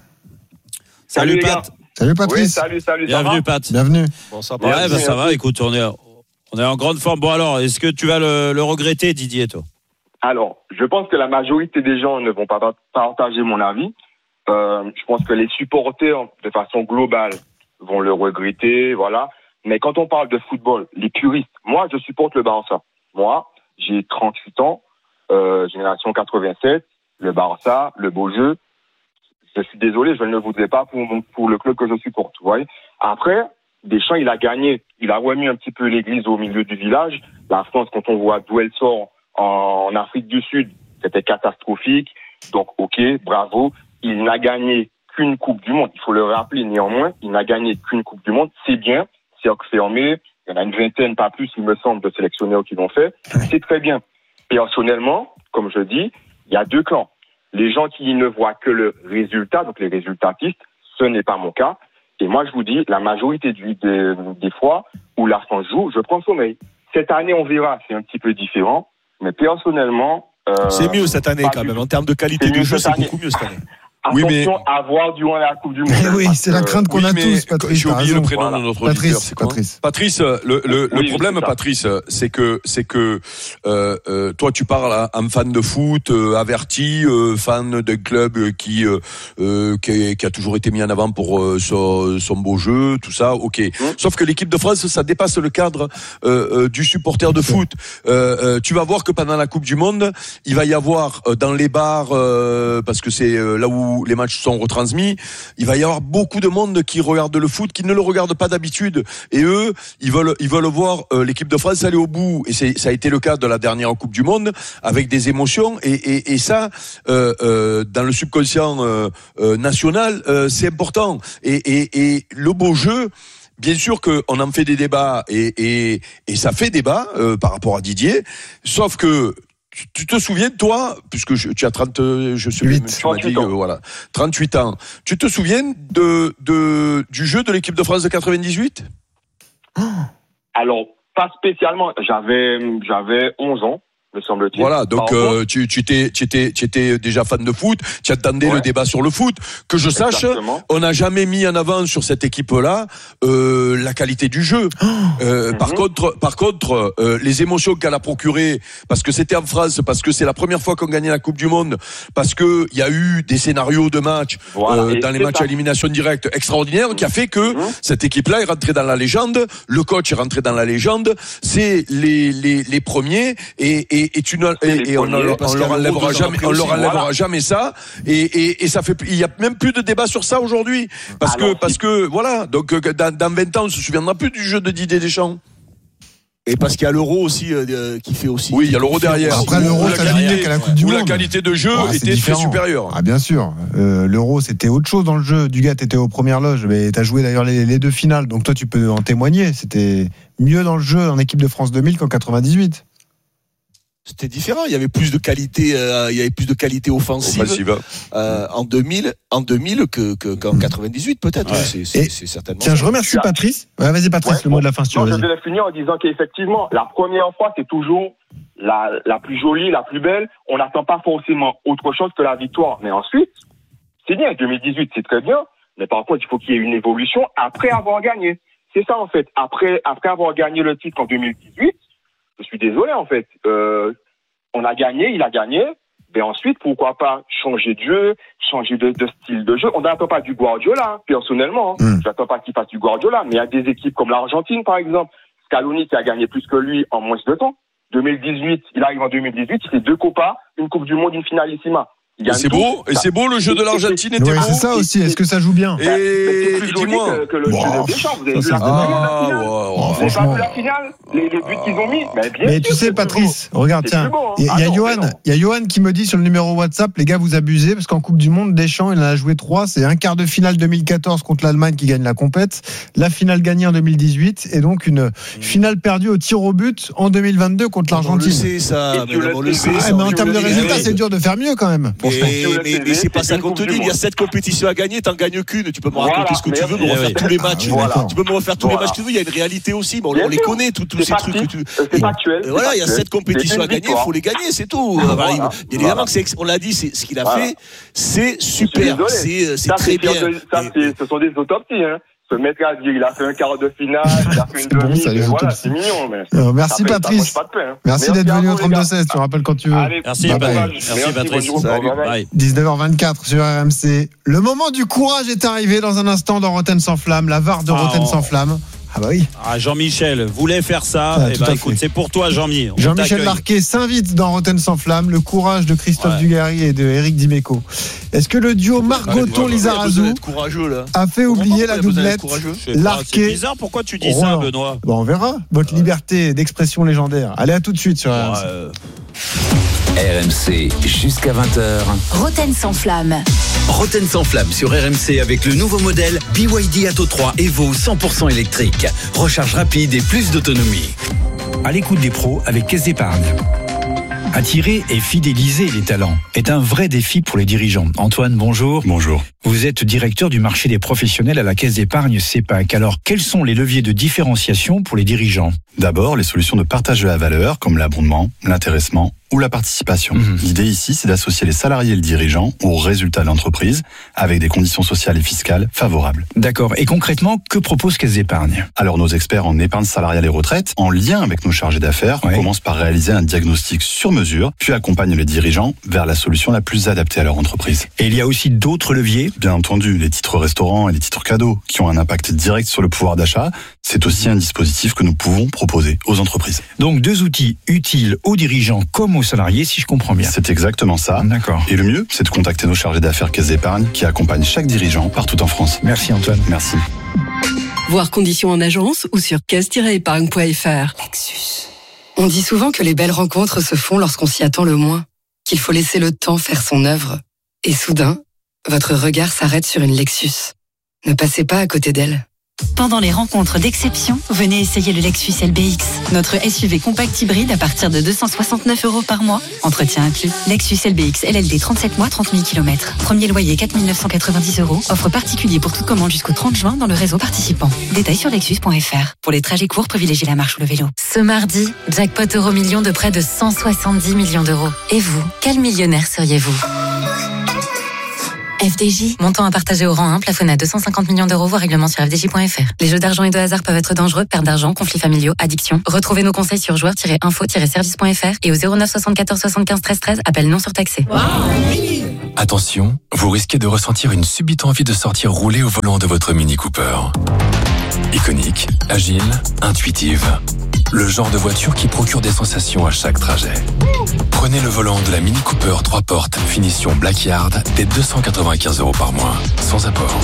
[SPEAKER 3] Salut Pat.
[SPEAKER 2] Salut Patrice.
[SPEAKER 6] Oui, salut.
[SPEAKER 3] Bienvenue Pat.
[SPEAKER 2] Bienvenue.
[SPEAKER 6] Bon, ça
[SPEAKER 3] va. Écoute, on est en grande forme. Bon alors, est-ce que tu vas le regretter, Didier, toi?
[SPEAKER 6] Alors, je pense que la majorité des gens ne vont pas partager mon avis. Je pense que les supporters, de façon globale, vont le regretter, voilà. Mais quand on parle de football, les puristes, moi, je supporte le Barça. Moi, j'ai 38 ans, génération 87, le Barça, le beau jeu. Je suis désolé, je ne le voudrais pas pour le club que je supporte. Vous voyez. Après, Deschamps, il a gagné. Il a remis un petit peu l'église au milieu du village. La France, quand on voit d'où elle sort en Afrique du Sud, c'était catastrophique. Donc, ok, bravo. Il n'a gagné qu'une Coupe du Monde. Il faut le rappeler néanmoins. Il n'a gagné qu'une Coupe du Monde. C'est bien. C'est fermé. Il y en a une vingtaine, pas plus, il me semble, de sélectionneurs qui l'ont fait. C'est très bien. Personnellement, comme je dis, il y a 2 camps. Les gens qui ne voient que le résultat, donc les résultatistes, ce n'est pas mon cas. Et moi, je vous dis, la majorité des fois où la France joue, je prends sommeil. Cette année, on verra, c'est un petit peu différent. Mais personnellement...
[SPEAKER 22] c'est mieux cette année quand même. En termes de qualité de jeu, c'est beaucoup mieux cette année.
[SPEAKER 6] Attention à voir durant la Coupe du Monde.
[SPEAKER 2] Oui, c'est la crainte qu'on a tous, Patrice.
[SPEAKER 1] J'ai oublié le prénom de notre auditeur. C'est quoi ? Patrice, le problème, Patrice, c'est que toi, tu parles en fan de foot, averti, fan d'un club qui a toujours été mis en avant pour son beau jeu, tout ça, ok. Sauf que l'équipe de France, ça dépasse le cadre du supporter de foot. Tu vas voir que pendant la Coupe du Monde, il va y avoir dans les bars, parce que c'est là où les matchs sont retransmis, il va y avoir beaucoup de monde qui regarde le foot, qui ne le regarde pas d'habitude, et eux, ils veulent voir l'équipe de France aller au bout, et ça a été le cas de la dernière Coupe du Monde, avec des émotions, et ça, dans le subconscient national, c'est important, et le beau jeu, bien sûr qu'on en fait des débats, et ça fait débat par rapport à Didier, sauf que tu te souviens, toi, puisque tu as 38 ans, tu te souviens du jeu de l'équipe de France de 98 ?
[SPEAKER 6] Alors, Pas spécialement. J'avais 11 ans. Me semble-t-il.
[SPEAKER 1] Voilà, donc tu étais déjà fan de foot, tu attendais le débat sur le foot. Que je sache, on n'a jamais mis en avant sur cette équipe-là la qualité du jeu. Par contre, les émotions qu'elle a procurées, parce que c'était en France, parce que c'est la première fois qu'on gagnait la Coupe du Monde, parce que il y a eu des scénarios de matchs dans les matchs à élimination directe extraordinaires, qui a fait que cette équipe-là est rentrée dans la légende. Le coach est rentré dans la légende. C'est les premiers on leur enlèvera jamais ça et ça fait, il y a même plus de débat sur ça aujourd'hui parce que voilà, donc dans 20 ans on se souviendra plus du jeu de Didier Deschamps.
[SPEAKER 22] Et parce qu'il y a l'Euro aussi qui fait aussi.
[SPEAKER 1] Oui, il y a l'Euro derrière.
[SPEAKER 2] Après l'Euro, ça a la Coupe du Monde.
[SPEAKER 1] La qualité de jeu était très supérieure.
[SPEAKER 2] Ah bien sûr. L'Euro, c'était autre chose dans le jeu. Dugat était aux premières loges, mais t'as joué d'ailleurs les deux finales, donc toi tu peux en témoigner. C'était mieux dans le jeu en équipe de France 2000 qu'en 98.
[SPEAKER 22] C'était différent. Il y avait plus de qualité, offensive en 2000 qu'en 98 peut-être. Ouais. C'est certainement.
[SPEAKER 2] Tiens, je remercie Patrice. Ouais, vas-y Patrice, le mot de la fin.
[SPEAKER 6] Je vais finir en disant qu'effectivement, la première fois c'est toujours la plus jolie, la plus belle. On n'attend pas forcément autre chose que la victoire, mais ensuite, c'est bien. 2018, c'est très bien, mais par contre, il faut qu'il y ait une évolution après avoir gagné. C'est ça en fait. Après avoir gagné le titre en 2018. Je suis désolé, en fait. On a gagné, il a gagné. Mais ensuite, pourquoi pas changer de jeu, changer de style de jeu. On n'attend pas du Guardiola, personnellement. Je n'attends pas qu'il fasse du Guardiola. Mais il y a des équipes comme l'Argentine, par exemple. Scaloni qui a gagné plus que lui en moins de temps. 2018, il arrive en 2018, il fait 2 Copas, une Coupe du Monde, une finalissima.
[SPEAKER 1] C'est beau, et c'est beau, le jeu de l'Argentine était beau.
[SPEAKER 2] C'est ça aussi, est-ce que ça joue bien?
[SPEAKER 1] Et dis-moi.
[SPEAKER 6] Que le jeu de Deschamps, vous avez vu la finale? Vous n'avez pas vu la finale? Les buts qu'ils ont mis?
[SPEAKER 2] Mais tu sais, Patrice, regarde, tiens, il y a Johan qui me dit sur le numéro WhatsApp, les gars, vous abusez, parce qu'en Coupe du Monde, Deschamps, il en a joué 3, c'est un quart de finale 2014 contre l'Allemagne qui gagne la compète, la finale gagnée en 2018, et donc une finale perdue au tir au but en 2022 contre l'Argentine.
[SPEAKER 22] On le sait, ça,
[SPEAKER 2] mais en termes de résultats, c'est dur de faire mieux quand même.
[SPEAKER 22] Mais c'est pas ça qu'on te dit. Il y a 7 compétitions à gagner, t'en gagnes qu'une. Tu peux me raconter ce que tu veux, me refaire tous les matchs. Tu peux me refaire tous les matchs que tu veux. Il y a une réalité aussi. On les connaît, tous ces trucs que tu.
[SPEAKER 6] C'est factuel.
[SPEAKER 22] Voilà, il y a 7 compétitions à gagner, il faut les gagner, c'est tout. Évidemment que on l'a dit, c'est ce qu'il a fait, c'est super. C'est très bien.
[SPEAKER 6] Ce sont des autopsies, hein. Se mettre à dire il a fait un quart de finale, il a fait une demi, voilà, c'est mignon. Mais
[SPEAKER 2] merci Patrice. Merci d'être venu au 32-16, tu rappelles quand tu veux.
[SPEAKER 3] Allez, merci Patrice.
[SPEAKER 2] 19h24 sur RMC. Le moment du courage est arrivé dans un instant dans Rotten sans flamme, la VAR de Rotten sans flamme. Ah bah oui.
[SPEAKER 3] Jean-Michel voulait faire ça. Écoute, c'est pour toi, Jean-Mi.
[SPEAKER 2] Jean-Michel Larquet s'invite dans Rotten sans flamme. Le courage de Christophe Dugarry et de Éric Dimeco. Est-ce que le duo Margoton-Lizarazu a fait oublier la doublette Larquet?
[SPEAKER 3] C'est bizarre. Pourquoi tu dis ça, Benoît?
[SPEAKER 2] Bon, on verra. Votre liberté d'expression légendaire. Allez, à tout de suite sur RMC.
[SPEAKER 4] RMC jusqu'à 20h.
[SPEAKER 16] Rotten sans flamme.
[SPEAKER 7] Rotten sans flamme sur RMC avec le nouveau modèle BYD Atto 3 Evo 100% électrique. Recharge rapide et plus d'autonomie.
[SPEAKER 8] À l'écoute des pros avec Caisse d'Épargne. Attirer et fidéliser les talents est un vrai défi pour les dirigeants. Antoine, bonjour.
[SPEAKER 11] Bonjour.
[SPEAKER 8] Vous êtes directeur du marché des professionnels à la Caisse d'Épargne CEPAC. Alors, quels sont les leviers de différenciation pour les dirigeants?
[SPEAKER 11] D'abord, les solutions de partage de la valeur, comme l'abondement, l'intéressement ou la participation. L'idée ici, c'est d'associer les salariés et le dirigeant aux résultats de l'entreprise avec des conditions sociales et fiscales favorables.
[SPEAKER 8] D'accord. Et concrètement, que propose Caisse d'Épargne?
[SPEAKER 11] Alors, nos experts en épargne salariale et retraite, en lien avec nos chargés d'affaires, commencent par réaliser un diagnostic sur mesure, puis accompagnent les dirigeants vers la solution la plus adaptée à leur entreprise.
[SPEAKER 8] Et il y a aussi d'autres leviers?
[SPEAKER 11] Bien entendu, les titres restaurants et les titres cadeaux, qui ont un impact direct sur le pouvoir d'achat, c'est aussi un dispositif que nous pouvons proposer aux entreprises.
[SPEAKER 8] Donc 2 outils utiles aux dirigeants comme aux salariés, si je comprends bien.
[SPEAKER 11] C'est exactement ça.
[SPEAKER 8] D'accord.
[SPEAKER 11] Et le mieux, c'est de contacter nos chargés d'affaires Caisse d'Épargne qui accompagnent chaque dirigeant partout en France.
[SPEAKER 8] Merci Antoine.
[SPEAKER 11] Merci.
[SPEAKER 18] Voir conditions en agence ou sur caisse-épargne.fr. Lexus. On dit souvent que les belles rencontres se font lorsqu'on s'y attend le moins, qu'il faut laisser le temps faire son œuvre. Et soudain, votre regard s'arrête sur une Lexus. Ne passez pas à côté d'elle.
[SPEAKER 16] Pendant les rencontres d'exception, venez essayer le Lexus LBX, notre SUV compact hybride à partir de 269 € par mois. Entretien inclus. Lexus LBX LLD 37 mois, 30 000 km. Premier loyer 4 990 €. Offre particulier pour toute commande jusqu'au 30 juin dans le réseau participant. Détails sur lexus.fr. Pour les trajets courts, privilégiez la marche ou le vélo.
[SPEAKER 12] Ce mardi, jackpot Euro-million de près de 170 millions d'euros. Et vous, quel millionnaire seriez-vous ? FDJ, montant à partager au rang 1, plafonné à 250 millions d'euros, voire règlement sur fdj.fr. Les jeux d'argent et de hasard peuvent être dangereux, perte d'argent, conflits familiaux, addiction. Retrouvez nos conseils sur joueurs-info-service.fr et au 09 74 75 13 13, appel non surtaxé.
[SPEAKER 9] Attention, vous risquez de ressentir une subite envie de sortir rouler au volant de votre Mini Cooper. Iconique, agile, intuitive. Le genre de voiture qui procure des sensations à chaque trajet. Prenez le volant de la Mini Cooper 3 portes, finition Blackyard, dès 295 € par mois, sans apport.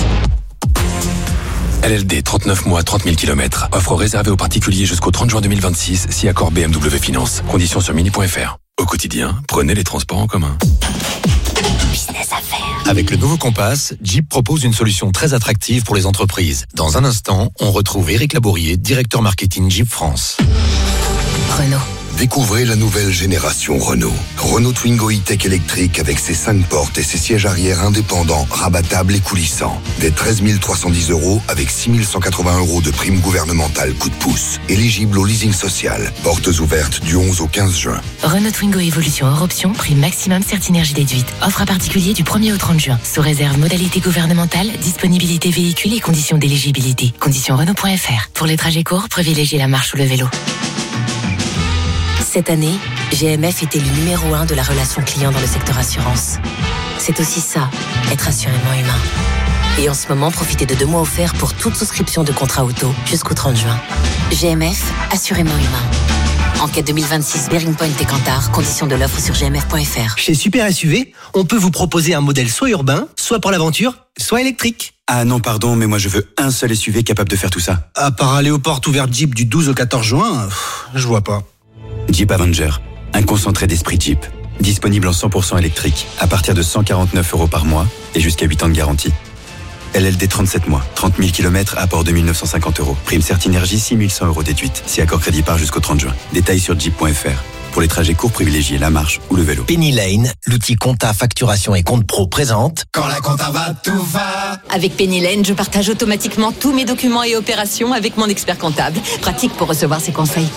[SPEAKER 9] LLD 39 mois, 30 000 km. Offre réservée aux particuliers jusqu'au 30 juin 2026, si accord BMW Finance. Conditions sur mini.fr. Au quotidien, prenez les transports en commun.
[SPEAKER 12] Business à faire.
[SPEAKER 10] Avec le nouveau Compass, Jeep propose une solution très attractive pour les entreprises. Dans un instant, on retrouve Éric Labourier, directeur marketing Jeep France.
[SPEAKER 12] Renault.
[SPEAKER 13] Découvrez la nouvelle génération Renault. Renault Twingo E-Tech électrique avec ses 5 portes et ses sièges arrière indépendants, rabattables et coulissants. Dès 13 310 € avec 6 180 € de prime gouvernementale coup de pouce. Éligible au leasing social. Portes ouvertes du 11 au 15 juin.
[SPEAKER 16] Renault Twingo Evolution hors option, prime maximum Certinergie déduite. Offre à particulier du 1er au 30 juin. Sous réserve modalité gouvernementale, disponibilité véhicule et conditions d'éligibilité. Conditions Renault.fr. Pour les trajets courts, privilégiez la marche ou le vélo. Cette année, GMF était le numéro 1 de la relation client dans le secteur assurance. C'est aussi ça, être assurément humain. Et en ce moment, profitez de 2 mois offerts pour toute souscription de contrat auto jusqu'au 30 juin. GMF, assurément humain. Enquête 2026, Bearing Point et Kantar. Conditions de l'offre sur gmf.fr.
[SPEAKER 14] Chez Super SUV, on peut vous proposer un modèle soit urbain, soit pour l'aventure, soit électrique.
[SPEAKER 15] Ah non, pardon, mais moi je veux un seul SUV capable de faire tout ça.
[SPEAKER 14] À part aller aux portes ouvertes Jeep du 12 au 14 juin, je vois pas.
[SPEAKER 15] Jeep Avenger, un concentré d'esprit Jeep. Disponible en 100% électrique, à partir de 149 € par mois et jusqu'à 8 ans de garantie. LLD 37 mois, 30 000 km, apport 2 950 €. Prime Certinergie, 6 100 € déduite, si accord crédit par jusqu'au 30 juin. Détails sur jeep.fr. Pour les trajets courts, privilégiez la marche ou le vélo.
[SPEAKER 14] Penny Lane, l'outil compta, facturation et compte pro présente.
[SPEAKER 21] Quand la compta va, tout va.
[SPEAKER 12] Avec Penny Lane, je partage automatiquement tous mes documents et opérations avec mon expert comptable. Pratique pour recevoir ses conseils.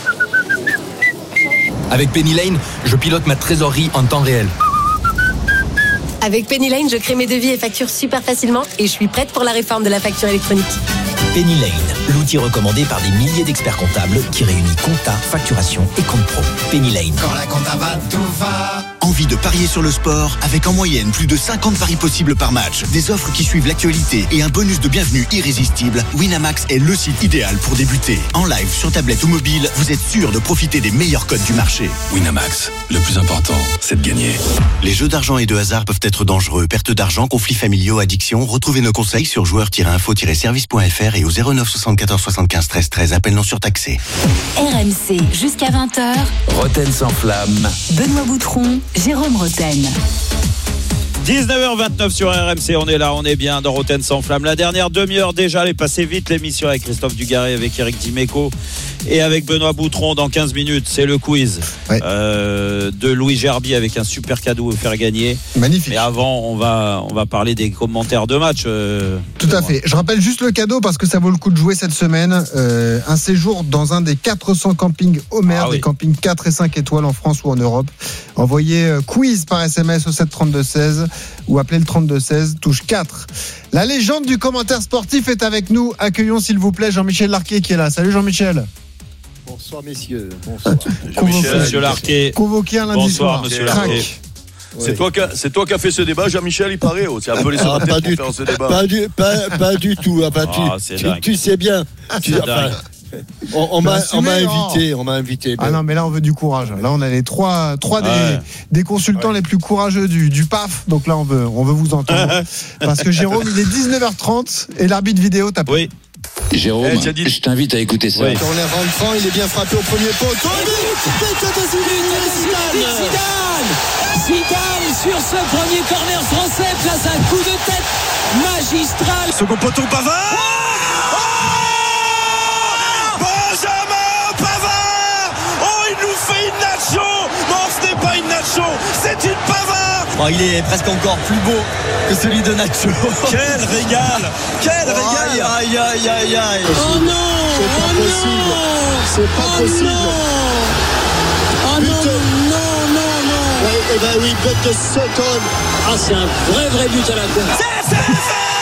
[SPEAKER 14] Avec Penny Lane, je pilote ma trésorerie en temps réel.
[SPEAKER 12] Avec Penny Lane, je crée mes devis et factures super facilement et je suis prête pour la réforme de la facture électronique.
[SPEAKER 14] Penny Lane, l'outil recommandé par des milliers d'experts comptables qui réunit compta, facturation et compte pro. Penny Lane.
[SPEAKER 21] Quand la compta va, tout va.
[SPEAKER 25] Envie de parier sur le sport avec en moyenne plus de 50 paris possibles par match, des offres qui suivent l'actualité et un bonus de bienvenue irrésistible, Winamax est le site idéal pour débuter. En live, sur tablette ou mobile, vous êtes sûr de profiter des meilleurs codes du marché.
[SPEAKER 9] Winamax, le plus important, c'est de gagner.
[SPEAKER 25] Les jeux d'argent et de hasard peuvent être dangereux. Perte d'argent, conflits familiaux, addiction. Retrouvez nos conseils sur joueurs-info-service.fr et au 09 74 75 13 13. Appel non surtaxé.
[SPEAKER 16] RMC, jusqu'à 20h.
[SPEAKER 4] Roten sans flamme.
[SPEAKER 16] Benoît Boutron, Jérôme Roten.
[SPEAKER 3] 19h29 sur RMC, on est là, on est bien dans Roten sans flamme. La dernière demi-heure déjà, elle est passée vite l'émission avec Christophe Dugarry, avec Éric Dimeco et avec Benoît Boutron. Dans 15 minutes, c'est le quiz de Louis Gerbier avec un super cadeau à faire gagner.
[SPEAKER 2] Magnifique.
[SPEAKER 3] Mais avant, on va parler des commentaires de match.
[SPEAKER 2] Tout à fait. Je rappelle juste le cadeau parce que ça vaut le coup de jouer cette semaine. Un séjour dans un des 400 campings Homer, des campings 4 et 5 étoiles en France ou en Europe. Envoyez quiz par SMS au 732-16 ou appelez le 32-16, touche 4. La légende du commentaire sportif est avec nous. Accueillons s'il vous plaît Jean-Michel Larquet qui est là. Salut Jean-Michel.
[SPEAKER 26] Bonsoir messieurs. Bonsoir.
[SPEAKER 3] Jean-Michel, monsieur Larquet.
[SPEAKER 2] Convoqué un lundi soir.
[SPEAKER 3] Monsieur Larquet.
[SPEAKER 1] C'est toi qui as fait ce débat, Jean-Michel, il paraît. C'est un peu les
[SPEAKER 26] pas du tout. Tu sais bien. On m'a invité.
[SPEAKER 2] Ah non, mais là on veut du courage. Là on a les trois des consultants les plus courageux du PAF. Donc là on veut vous entendre. Parce que Jérôme, il est 19h30 et l'arbitre vidéo tape.
[SPEAKER 3] Oui.
[SPEAKER 4] Jérôme, je t'invite à écouter ça.
[SPEAKER 26] Corner rentrant, il est bien frappé au premier poteau.
[SPEAKER 21] Zidane sur ce premier corner français place un coup de tête magistral.
[SPEAKER 26] Second poteau Pavard.
[SPEAKER 21] fait une nacho. Non, ce n'est pas une nacho, c'est une Pavard.
[SPEAKER 5] Oh, il est presque encore plus beau que celui de Nacho.
[SPEAKER 21] Quel régal.
[SPEAKER 5] Aïe, aïe, aïe, aïe, aïe.
[SPEAKER 21] Oh non,
[SPEAKER 26] c'est pas possible. C'est pas possible.
[SPEAKER 21] Oh non.
[SPEAKER 26] Ouais, eh ben oui, but de Sutton.
[SPEAKER 21] Ah, c'est un vrai but à la con. C'est fait.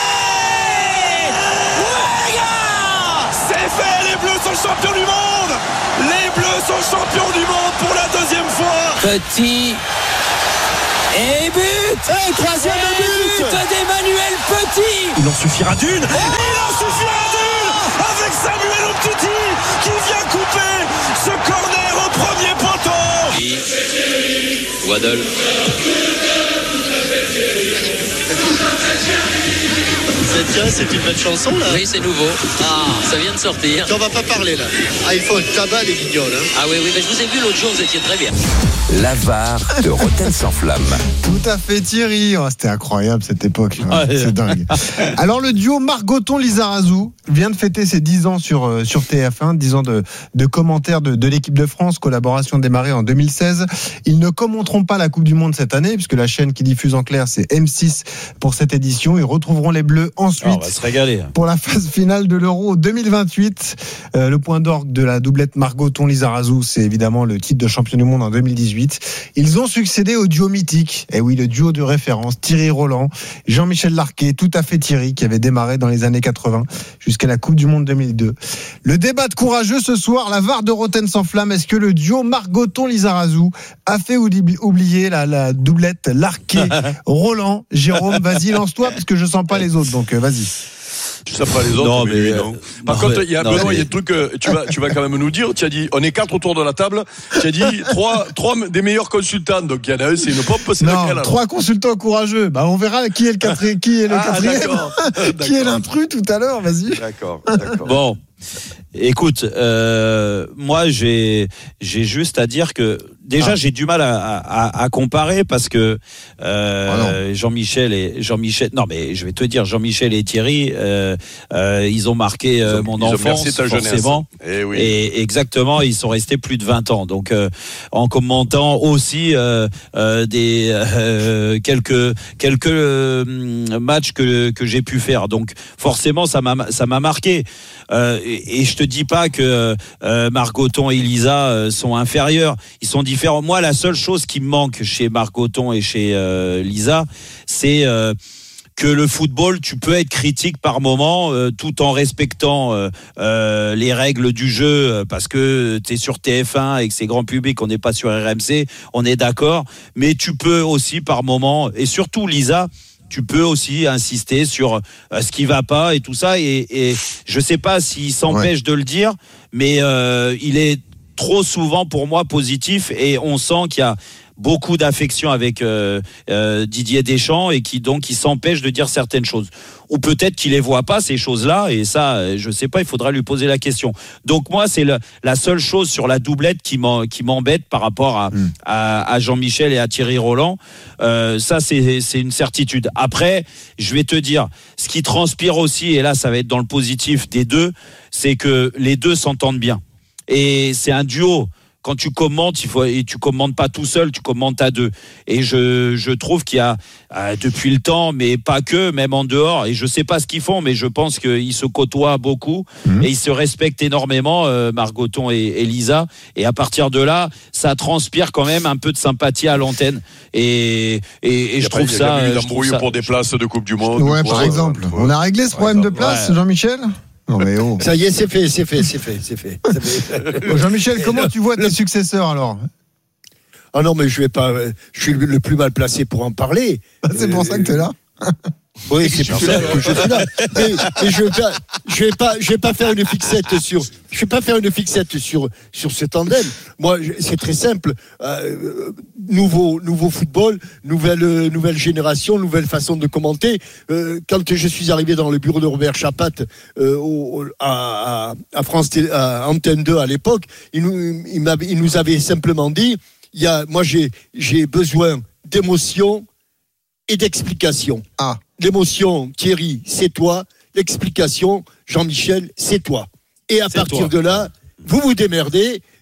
[SPEAKER 21] Ouais, gars, c'est fait. Les Bleus sont champions du monde. Les Bleus sont champions du monde pour la deuxième fois.
[SPEAKER 5] Petit. Et but.
[SPEAKER 26] Et troisième but
[SPEAKER 5] d'Emmanuel Petit.
[SPEAKER 21] Il en suffira d'une. Avec Samuel Umtiti qui vient couper ce corner au premier poteau.
[SPEAKER 5] Waddle.
[SPEAKER 26] C'est une belle chanson là.
[SPEAKER 5] Oui, c'est nouveau. Ça vient de sortir.
[SPEAKER 26] On va pas parler là. Il faut un tabac les guignols.
[SPEAKER 5] Ah oui, mais je vous ai vu l'autre jour, vous étiez très bien.
[SPEAKER 7] La VAR de Rotten sans flamme.
[SPEAKER 2] Tout à fait Thierry. C'était incroyable cette époque. C'est dingue. Alors le duo Margoton-Lizarazu vient de fêter ses 10 ans sur TF1, 10 ans de commentaires de l'équipe de France, collaboration démarrée en 2016. Ils ne commenteront pas la Coupe du Monde cette année, puisque la chaîne qui diffuse en clair, c'est M6 pour cette édition. Ils retrouveront les Bleus ensuite
[SPEAKER 3] on va se régaler.
[SPEAKER 2] Pour la phase finale de l'Euro 2028. Le point d'orgue de la doublette Margoton-Lizarazu, c'est évidemment le titre de champion du monde en 2018. Ils ont succédé au duo mythique, et oui, le duo de référence, Thierry Roland, Jean-Michel Larquet, tout à fait Thierry, qui avait démarré dans les années 80 jusqu'à la Coupe du Monde 2002. Le débat de courageux ce soir, la VAR de Rotten sans flamme, est-ce que le duo Margoton-Lizarazu a fait oublier la doublette Larquet-Roland? Jérôme, vas-y, lance-toi, parce que je sens pas les autres, donc vas-y.
[SPEAKER 1] Tu sais pas les autres,
[SPEAKER 3] non,
[SPEAKER 1] mais non. Par contre, il y a Benoît, il y a un truc que tu vas quand même nous dire. Tu as dit, on est 4 autour de la table. Tu as dit trois des meilleurs consultants. Donc il y en a un, c'est une pop, c'est laquelle?
[SPEAKER 2] 3 consultants courageux. On verra qui est le quatrième, qui est le quatrième, d'accord. Qui est l'intrus tout à l'heure. Vas-y.
[SPEAKER 1] D'accord.
[SPEAKER 3] Bon. Écoute, moi j'ai juste à dire que déjà j'ai du mal à comparer parce que Jean-Michel, non mais je vais te dire, Jean-Michel et Thierry ils ont marqué mon enfance forcément. Et exactement, ils sont restés plus de 20 ans. Donc en commentant aussi des quelques matchs que j'ai pu faire. Donc forcément ça m'a marqué. Et je te dis pas que Margoton et Lisa sont inférieurs, ils sont différents. Moi, la seule chose qui me manque chez Margoton et chez Lisa, c'est que le football, tu peux être critique par moment, tout en respectant les règles du jeu, parce que tu es sur TF1 et que c'est grand public, on n'est pas sur RMC, on est d'accord, mais tu peux aussi par moment, et surtout Lisa, tu peux aussi insister sur ce qui va pas et tout ça, et je sais pas s'il s'empêche de le dire, mais il est trop souvent pour moi positif, et on sent qu'il y a beaucoup d'affection avec Didier Deschamps, et qui s'empêche de dire certaines choses, ou peut-être qu'il les voit pas ces choses-là, et ça je sais pas, il faudra lui poser la question. Donc moi c'est la seule chose sur la doublette qui m'embête par rapport à Jean-Michel et à Thierry Roland. Ça c'est une certitude. Après je vais te dire, ce qui transpire aussi, et là ça va être dans le positif des deux, c'est que les deux s'entendent bien, et c'est un duo. Quand tu commentes, et tu commentes pas tout seul, tu commentes à deux. Et je trouve qu'il y a depuis le temps, mais pas que, même en dehors, et je sais pas ce qu'ils font, mais je pense qu'ils se côtoient beaucoup et ils se respectent énormément, Margoton et Lisa. Et à partir de là, ça transpire quand même un peu de sympathie à l'antenne. Et je trouve ça.
[SPEAKER 1] Il y a eu l'embrouille pour des places de Coupe du Monde.
[SPEAKER 2] Ouais, par exemple. On a réglé ce problème de place, Jean-Michel? Non mais
[SPEAKER 26] ça y est, c'est fait.
[SPEAKER 2] Jean-Michel, comment tu vois tes successeurs alors?
[SPEAKER 26] Ah non, mais je suis le plus mal placé pour en parler.
[SPEAKER 2] C'est pour ça que tu es là.
[SPEAKER 26] Oui, c'est pour ça que je suis là. Mais je vais pas faire une fixette sur. Je vais pas faire une fixette sur ce tandem. Moi, c'est très simple. Nouveau football, nouvelle génération, nouvelle façon de commenter. Quand je suis arrivé dans le bureau de Robert Chapat à France, à Antenne 2 à l'époque, il nous avait simplement dit, moi j'ai besoin d'émotion et d'explication. L'émotion, Thierry, c'est toi. L'explication, Jean-Michel, c'est toi. Et à partir de là, vous vous démerdez,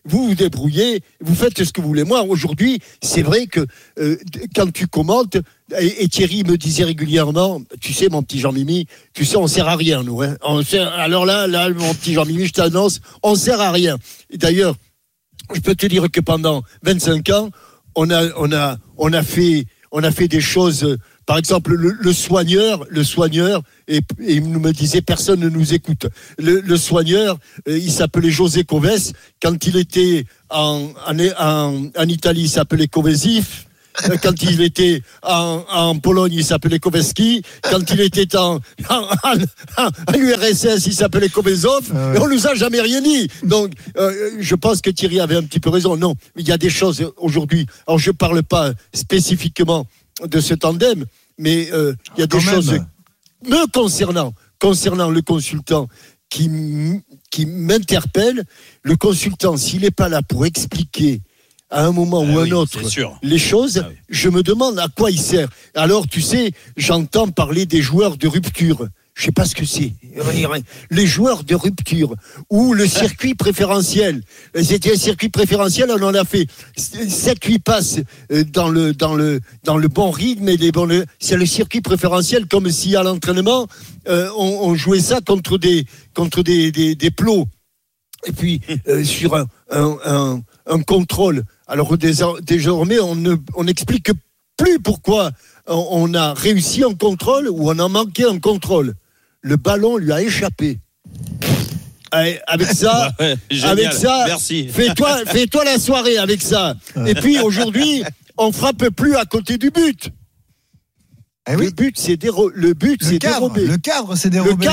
[SPEAKER 26] vous débrouillez, vous faites ce que vous voulez. Moi, aujourd'hui, c'est vrai que quand tu commentes, et Thierry me disait régulièrement, tu sais, mon petit Jean-Mimi, tu sais, on sert à rien, nous. Hein. Alors là, mon petit Jean-Mimi, je t'annonce, on sert à rien. Et d'ailleurs, je peux te dire que pendant 25 ans, on a fait des choses. Par exemple, le soigneur, et il me disait personne ne nous écoute. Le soigneur, il s'appelait José Coves. Quand il était en Italie, il s'appelait Covesif. Quand il était en Pologne, il s'appelait Koweski. Quand il était en URSS, il s'appelait Kovesov. Et on nous a jamais rien dit. Donc, je pense que Thierry avait un petit peu raison. Non, il y a des choses aujourd'hui. Alors, je parle pas spécifiquement de ce tandem, mais il y a des choses me concernant le consultant qui m'interpelle. Le consultant, s'il n'est pas là pour expliquer à un moment ou un autre les choses, je me demande à quoi il sert. Alors, tu sais, j'entends parler des joueurs de rupture. Je sais pas ce que c'est. Les joueurs de rupture ou le circuit préférentiel. C'était un circuit préférentiel, on en a fait 7-8 passes dans le bon rythme et c'est le circuit préférentiel, comme si à l'entraînement on jouait ça contre des plots. Et puis sur un contrôle. Alors désormais on n'explique plus pourquoi on a réussi un contrôle ou on a manqué un contrôle. Le ballon lui a échappé. Avec ça,
[SPEAKER 3] merci.
[SPEAKER 26] Fais-toi la soirée avec ça. Et puis aujourd'hui, on frappe plus à côté du but. Le but, c'est dérobé.
[SPEAKER 2] Le cadre, c'est dérobé.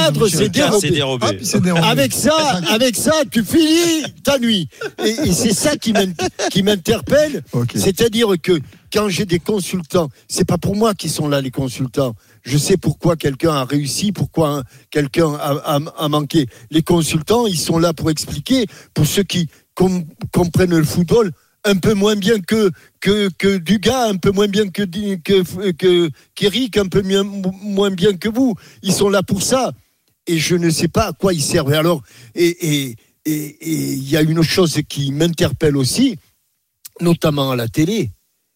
[SPEAKER 26] Avec ça, tu finis ta nuit. Et c'est ça qui m'interpelle. Okay. C'est-à-dire que quand j'ai des consultants, c'est pas pour moi qu'ils sont là, les consultants. Je sais pourquoi quelqu'un a réussi, pourquoi quelqu'un a manqué. Les consultants, ils sont là pour expliquer, pour ceux qui comprennent le football un peu moins bien que Dugas, un peu moins bien que Eric, un peu moins bien que vous. Ils sont là pour ça. Et je ne sais pas à quoi ils servent. Alors, et il y a une chose qui m'interpelle aussi, notamment à la télé.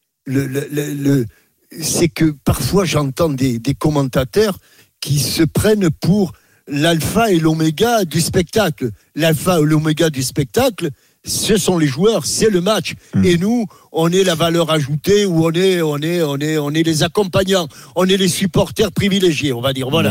[SPEAKER 26] C'est que parfois j'entends des commentateurs qui se prennent pour l'alpha et l'oméga du spectacle. L'alpha et l'oméga du spectacle, ce sont les joueurs, c'est le match. Et nous, on est la valeur ajoutée, ou on est les accompagnants, on est les supporters privilégiés, on va dire. Voilà.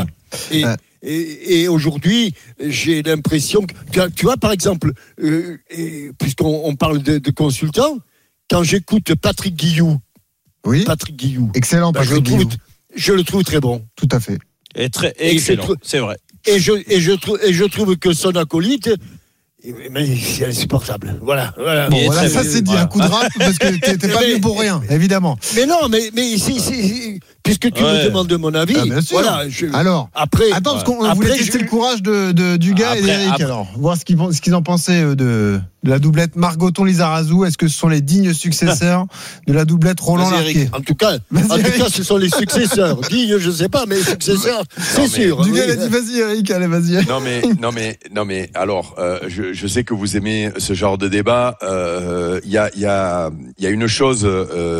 [SPEAKER 26] Et aujourd'hui, j'ai l'impression que, tu vois, par exemple, puisqu'on parle de consultants, quand j'écoute Patrick Guillou,
[SPEAKER 2] excellent, Patrick Guillou.
[SPEAKER 26] Je le trouve très bon.
[SPEAKER 2] Tout à fait.
[SPEAKER 3] Et très excellent, c'est vrai.
[SPEAKER 26] Et je trouve que son acolyte, mais c'est insupportable. Voilà.
[SPEAKER 2] Bon, voilà, ça c'est dit un coup de rap parce que t'es pas venu pour rien, évidemment.
[SPEAKER 26] Mais non, mais puisque tu me demandes de mon avis,
[SPEAKER 2] bien sûr.
[SPEAKER 26] Voilà.
[SPEAKER 2] Alors, après, attends, on voulait tester le courage de Dugas et d'Eric. Alors, voir ce qu'ils en pensaient de la doublette Margoton-Lizarazu. Est-ce que ce sont les dignes successeurs de la doublette Roland-Larquet?
[SPEAKER 26] En tout cas, ce sont les successeurs. Dignes, je sais pas, mais successeurs, c'est sûr.
[SPEAKER 2] Dugas, il a dit vas-y, Eric, allez, vas-y.
[SPEAKER 1] Non mais, alors, je sais que vous aimez ce genre de débat. Il y a une chose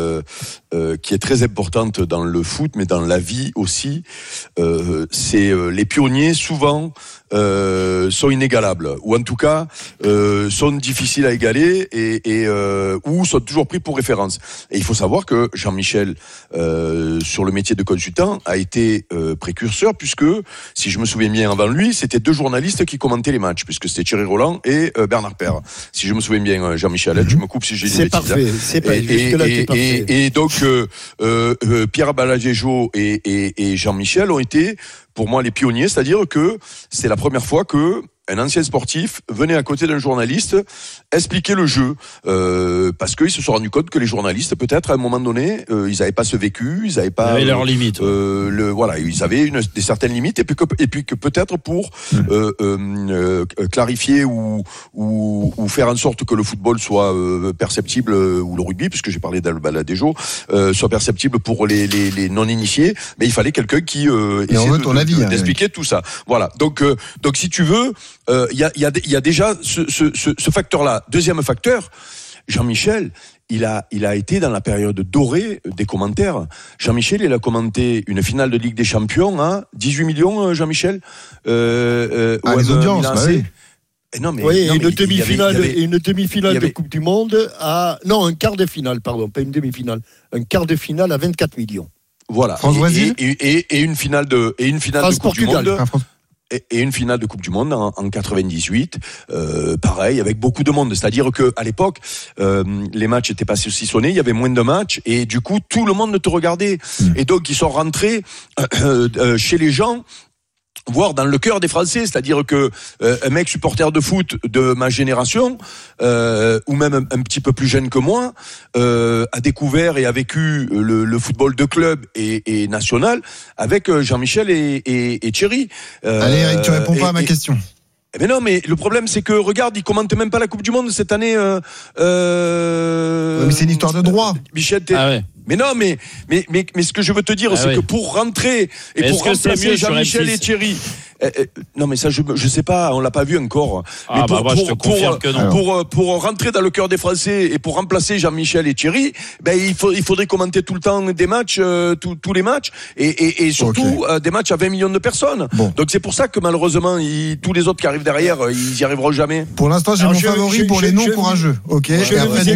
[SPEAKER 1] qui est très importante dans le foot, mais dans la vie aussi. C'est les pionniers souvent sont inégalables, ou en tout cas sont difficiles à égaler et ou sont toujours pris pour référence. Et il faut savoir que Jean-Michel sur le métier de consultant a été précurseur, puisque si je me souviens bien, avant lui, c'était deux journalistes qui commentaient les matchs, puisque c'était Thierry Roland et Bernard Père. Si je me souviens bien, Jean-Michel, tu me coupes si j'ai des bêtises. Et donc Pierre Baladejo et Jean-Michel ont été pour moi les pionniers, c'est-à-dire que c'est la première fois que un ancien sportif venait à côté d'un journaliste expliquer le jeu, parce qu'ils se sont rendus compte que les journalistes, peut-être à un moment donné, ils n'avaient pas ce vécu, ils n'avaient pas
[SPEAKER 3] leurs limites.
[SPEAKER 1] Voilà, ils avaient des certaines limites, et puis que peut-être pour clarifier ou faire en sorte que le football soit perceptible, ou le rugby, puisque j'ai parlé d'Albaladejo, soit perceptible pour les non-initiés, mais il fallait quelqu'un qui essaie d'expliquer tout ça. Voilà. Donc si tu veux, il y a déjà ce facteur-là. Deuxième facteur, Jean-Michel, il a été dans la période dorée des commentaires. Jean-Michel, il a commenté une finale de Ligue des Champions à 18 millions, Jean-Michel.
[SPEAKER 2] Les audiences, oui.
[SPEAKER 26] Une demi-finale de Coupe du Monde un quart de finale, pardon, pas une demi-finale. Un quart de finale à 24 millions.
[SPEAKER 1] Voilà.
[SPEAKER 2] France-Brésil
[SPEAKER 1] et une finale de Coupe du Monde. Et une finale de Coupe du Monde en 98, pareil, avec beaucoup de monde. C'est-à-dire que à l'époque, les matchs étaient pas saucissonnés, il y avait moins de matchs, et du coup, tout le monde te regardait. Et donc, ils sont rentrés chez les gens, voire dans le cœur des Français, c'est-à-dire que un mec supporter de foot de ma génération, ou même un petit peu plus jeune que moi, a découvert et a vécu le football de club et national avec Jean-Michel et Thierry.
[SPEAKER 2] Allez Eric, tu réponds pas à ma question.
[SPEAKER 1] Mais non, mais le problème c'est que regarde, ils commentent même pas la Coupe du Monde cette année.
[SPEAKER 2] Mais c'est une histoire de droit.
[SPEAKER 1] Michel, mais non, mais ce que je veux te dire, c'est que pour rentrer et pour remplacer Jean-Michel et Thierry. Non, mais ça, je sais pas, on l'a pas vu encore. Mais pour rentrer dans le cœur des Français et pour remplacer Jean-Michel et Thierry, il faudrait commenter tout le temps des matchs, tous les matchs, et surtout des matchs à 20 millions de personnes. Bon. Donc c'est pour ça que malheureusement, tous les autres qui arrivent derrière, ils y arriveront jamais.
[SPEAKER 2] Pour l'instant, j'ai mon favori pour les non courageux. Ok.
[SPEAKER 26] Je vais vous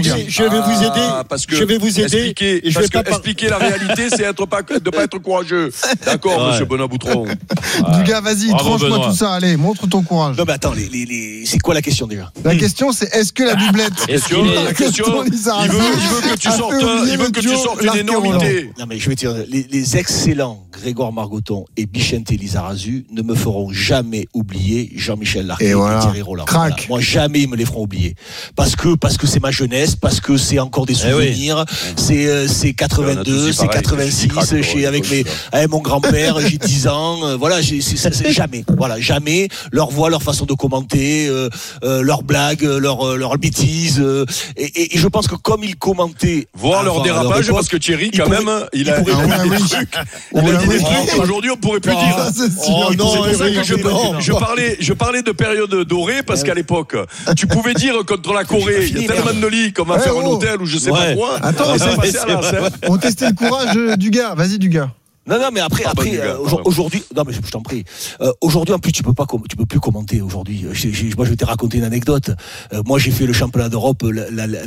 [SPEAKER 26] aider.
[SPEAKER 1] Expliquer la réalité, c'est de pas être courageux. D'accord, monsieur Benoît Boutron.
[SPEAKER 2] Dugas, vas-y, tranche-moi tout ça. Allez, montre ton courage.
[SPEAKER 17] Non, mais attends, c'est quoi la question déjà?
[SPEAKER 2] La question, c'est est-ce que la doublette.
[SPEAKER 1] La question, il veut que tu sortes une énormité.
[SPEAKER 17] Non, mais je vais te dire, les excellents Grégoire Margoton et Bichente Lizarazu ne me feront jamais oublier Jean-Michel Larquet et Thierry Roland.
[SPEAKER 2] Voilà.
[SPEAKER 17] Moi, jamais ils me les feront oublier. Parce que c'est ma jeunesse, parce que c'est encore des souvenirs. C'est 82, c'est 86, avec mon grand-père, j'ai 10 ans. Voilà, c'est jamais. Voilà, jamais. Leur voix, leur façon de commenter, leurs blagues, leurs bêtises. Et je pense que comme ils commentaient.
[SPEAKER 1] Voir leur dérapage, parce que Thierry, quand même, il a dit des trucs qu'aujourd'hui on pourrait plus dire. C'est pour ça que je parlais de période dorée, parce qu'à l'époque, tu pouvais dire contre la Corée, il y a tellement de lits qu'on va faire un hôtel ou je sais pas quoi.
[SPEAKER 2] Attends, on testait le courage du gars. Vas-y, du gars.
[SPEAKER 17] Non, mais après, aujourd'hui, non, mais je t'en prie. Aujourd'hui, en plus, tu peux plus commenter aujourd'hui. Moi, je vais te raconter une anecdote. Moi, j'ai fait le championnat d'Europe, il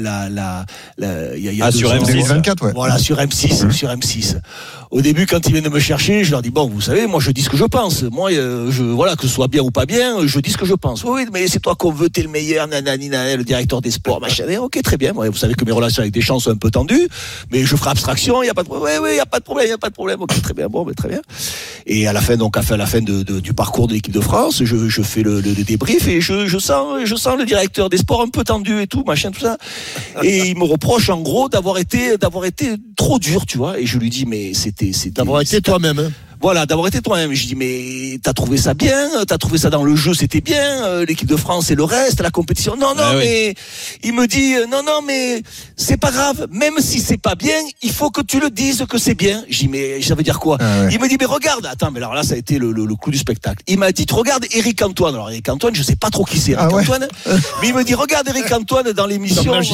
[SPEAKER 17] y a
[SPEAKER 2] sur M6. 24, ouais.
[SPEAKER 17] Voilà, sur M6. Au début, quand ils viennent me chercher, je leur dis, bon, vous savez, moi, je dis ce que je pense. Moi, voilà, que ce soit bien ou pas bien, je dis ce que je pense. Oui, mais c'est toi qu'on veut, t'es le meilleur, nanani, le directeur des sports, machin. Ok, très bien. Vous savez que mes relations avec Deschamps sont un peu tendues, mais je ferai abstraction, il y a pas de problème. Oui, il y a pas de problème. Ok, très bien. Bon, mais très bien. Et à la fin du parcours de l'équipe de France, je fais le débrief et je sens le directeur des sports un peu tendu et tout, machin, tout ça. Et il me reproche, en gros, d'avoir été trop dur, tu vois. Et je lui dis, mais c'était
[SPEAKER 26] d'avoir été toi-même, hein.
[SPEAKER 17] Voilà, d'avoir été toi-même. Je dis, mais t'as trouvé ça bien, t'as trouvé ça dans le jeu, c'était bien, l'équipe de France et le reste, la compétition. Non, mais il me dit, non, mais c'est pas grave, même si c'est pas bien, il faut que tu le dises que c'est bien. Je dis, mais ça veut dire quoi? Il me dit, mais regarde, attends, mais alors là, ça a été le coup du spectacle. Il m'a dit, regarde Eric Antoine. Alors Eric Antoine, je sais pas trop qui c'est Eric Antoine, mais il me dit, regarde Eric Antoine dans l'émission, La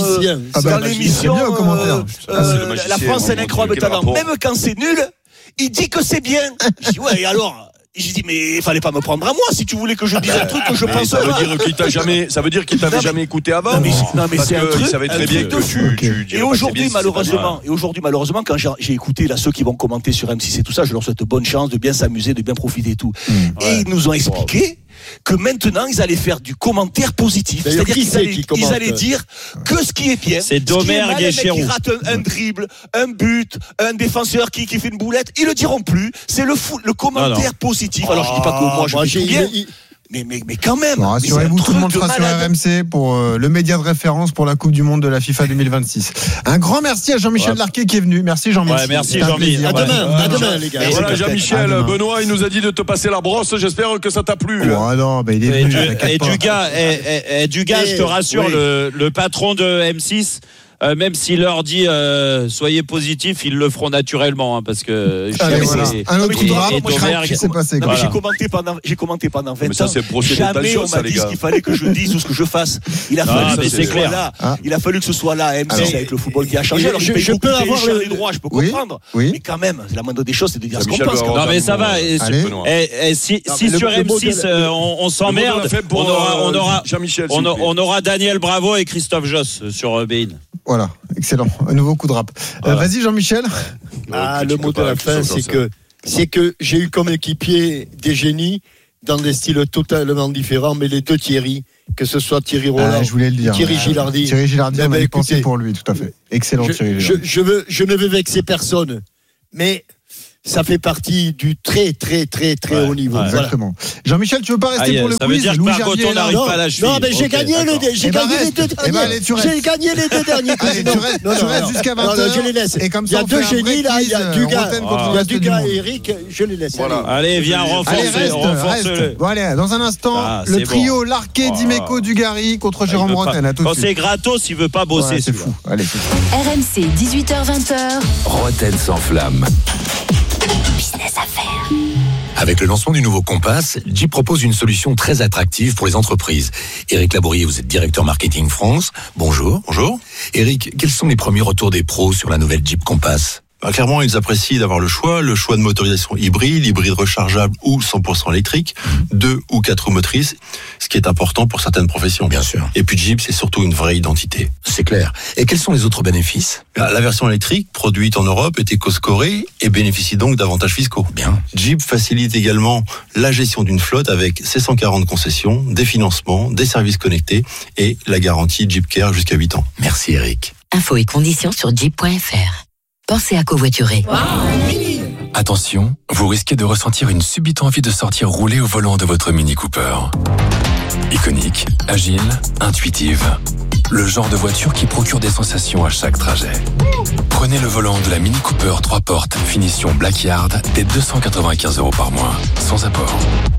[SPEAKER 17] France a un incroyable talent. Même quand c'est nul, il dit que c'est bien. Je dis, ouais, et alors? J'ai dit, mais il fallait pas me prendre à moi si tu voulais que je dise un truc que je pense
[SPEAKER 1] pas. Ça veut dire qu'il t'avait jamais écouté avant.
[SPEAKER 17] Non, mais
[SPEAKER 1] c'est un truc. Il savait très bien que tu
[SPEAKER 17] et aujourd'hui, malheureusement, quand j'ai écouté là ceux qui vont commenter sur M6 et tout ça, je leur souhaite bonne chance de bien s'amuser, de bien profiter et tout. Et ils nous ont expliqué que maintenant ils allaient faire du commentaire positif. C'est-à-dire qu'ils allaient dire que ce qui est bien.
[SPEAKER 3] C'est Domergue et Chéroux.
[SPEAKER 17] Qui rate un dribble, un but, un défenseur qui fait une boulette, ils le diront plus. C'est le commentaire positif. Alors je dis pas que moi je dis bien. Mais quand même.
[SPEAKER 2] Bon, rassurez-vous, tout le monde sera sur RMC pour le média de référence pour la Coupe du Monde de la FIFA 2026. Un grand merci à Jean-Michel Larquet qui est venu. Merci Jean-Michel.
[SPEAKER 3] Merci Jean-Michel.
[SPEAKER 26] À demain, les gars.
[SPEAKER 1] Voilà, Jean-Michel, Benoît, il nous a dit de te passer la brosse. J'espère que ça t'a plu.
[SPEAKER 2] Oh non, il est venu.
[SPEAKER 3] Et Dugas, je te rassure, le patron de M6 même s'il leur dit soyez positifs, ils le feront naturellement, hein, parce que
[SPEAKER 2] un autre drame, qui s'est passé.
[SPEAKER 17] J'ai commenté pendant 20 ans.
[SPEAKER 1] Ça, c'est
[SPEAKER 17] jamais on m'a dit ce qu'il fallait que je dise ou ce que je fasse. Il a fallu que ce soit là, M6 avec le football qui a changé. Alors je peux avoir les droits, je peux comprendre. Mais quand même, la moindre des choses, c'est de dire ce qu'on pense.
[SPEAKER 3] Non, mais ça va. Si sur M6 on s'emmerde, on aura Daniel Bravo et Christophe Josse sur Bein.
[SPEAKER 2] Voilà, excellent. Un nouveau coup de rap. Vas-y, Jean-Michel.
[SPEAKER 26] Le mot de la fin, c'est que j'ai eu comme équipier des génies dans des styles totalement différents, mais les deux Thierry, que ce soit Thierry Roland,
[SPEAKER 2] je voulais le dire,
[SPEAKER 26] Thierry Gilardi.
[SPEAKER 2] Thierry Gilardi, on avait pensé pour lui, tout à fait. Excellent Thierry Gilardi.
[SPEAKER 26] Je ne veux vexer personne, mais ça fait partie du très haut niveau.
[SPEAKER 2] Exactement. Voilà. Jean-Michel, tu veux pas rester pour le quiz?
[SPEAKER 3] Ça veut dire que Margoton n'arrive pas à la cheville.
[SPEAKER 26] Non, mais j'ai gagné les deux. J'ai gagné les deux derniers.
[SPEAKER 2] Tu restes jusqu'à 20h.
[SPEAKER 26] Je les laisse.
[SPEAKER 2] Et comme
[SPEAKER 26] il y a deux génies là, il y a Dugas et Eric. Je les laisse.
[SPEAKER 3] Allez, viens, renforce-le.
[SPEAKER 2] Bon, allez, dans un instant, le trio Larquet, Dimeco, Dugarry contre Jérôme Rotten.
[SPEAKER 3] Quand c'est gratos, il veut pas bosser.
[SPEAKER 2] C'est fou. Allez.
[SPEAKER 12] RMC, 18h-20h.
[SPEAKER 10] Rotten sans flamme.
[SPEAKER 12] Business à faire.
[SPEAKER 10] Avec le lancement du nouveau Compass, Jeep propose une solution très attractive pour les entreprises. Éric Labourier, vous êtes directeur marketing France. Bonjour.
[SPEAKER 6] Bonjour.
[SPEAKER 10] Éric, quels sont les premiers retours des pros sur la nouvelle Jeep Compass ?
[SPEAKER 6] Clairement, ils apprécient d'avoir le choix de motorisation hybride rechargeable ou 100% électrique, 2 ou 4 roues motrices, ce qui est important pour certaines professions.
[SPEAKER 10] Bien sûr.
[SPEAKER 6] Et puis Jeep, c'est surtout une vraie identité.
[SPEAKER 10] C'est clair. Et quels sont les autres bénéfices ?
[SPEAKER 6] La version électrique, produite en Europe, est éco-scorée et bénéficie donc d'avantages fiscaux.
[SPEAKER 10] Bien.
[SPEAKER 6] Jeep facilite également la gestion d'une flotte avec ses 140 concessions, des financements, des services connectés et la garantie Jeep Care jusqu'à 8 ans.
[SPEAKER 10] Merci Eric.
[SPEAKER 18] Infos et conditions sur jeep.fr. Pensez à covoiturer.
[SPEAKER 9] Attention, vous risquez de ressentir une subite envie de sortir rouler au volant de votre Mini Cooper. Iconique, agile, intuitive. Le genre de voiture qui procure des sensations à chaque trajet. Prenez le volant de la Mini Cooper 3 portes, finition Blackyard, dès 295 € par mois, sans apport.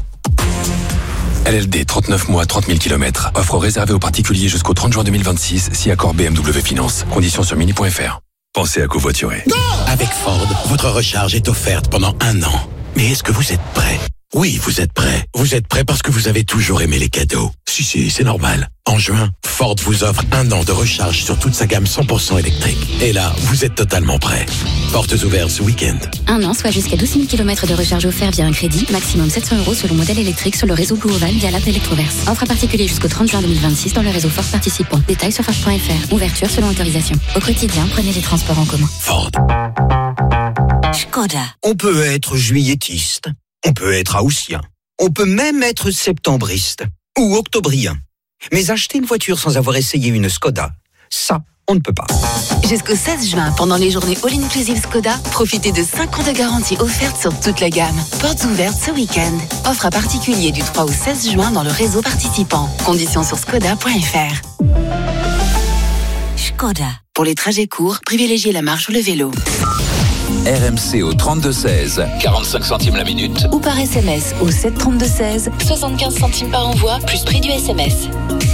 [SPEAKER 9] LLD 39 mois, 30 000 km. Offre réservée aux particuliers jusqu'au 30 juin 2026, si accord BMW Finance. Conditions sur mini.fr. Pensez à covoiturer.
[SPEAKER 10] Avec Ford, votre recharge est offerte pendant 1 an. Mais est-ce que vous êtes prêt ? Oui, vous êtes prêt. Vous êtes prêt parce que vous avez toujours aimé les cadeaux. Si, c'est normal. En juin, Ford vous offre 1 an de recharge sur toute sa gamme 100% électrique. Et là, vous êtes totalement prêt. Portes ouvertes ce week-end.
[SPEAKER 16] 1 an, soit jusqu'à 12 000 km de recharge offert via un crédit. Maximum 700 € selon modèle électrique sur le réseau Blue Oval via l'app Electroverse. Offre à particulier jusqu'au 30 juin 2026 dans le réseau Ford participant. Détails sur Ford.fr. Ouverture selon autorisation. Au quotidien, prenez les transports en commun.
[SPEAKER 10] Ford.
[SPEAKER 18] Skoda.
[SPEAKER 19] On peut être juillettiste. On peut être haussien. On peut même être septembriste. Ou octobrien. Mais acheter une voiture sans avoir essayé une Skoda, ça, on ne peut pas.
[SPEAKER 12] Jusqu'au 16 juin, pendant les journées All-Inclusive Skoda, profitez de 5 ans de garantie offerte sur toute la gamme. Portes ouvertes ce week-end. Offre à particulier du 3 au 16 juin dans le réseau participant. Conditions sur skoda.fr.
[SPEAKER 18] Skoda.
[SPEAKER 12] Pour les trajets courts, privilégiez la marche ou le vélo.
[SPEAKER 10] RMC au 32-16, 45 centimes la minute.
[SPEAKER 12] Ou par SMS au 732-16, 75 centimes par envoi, plus prix du SMS.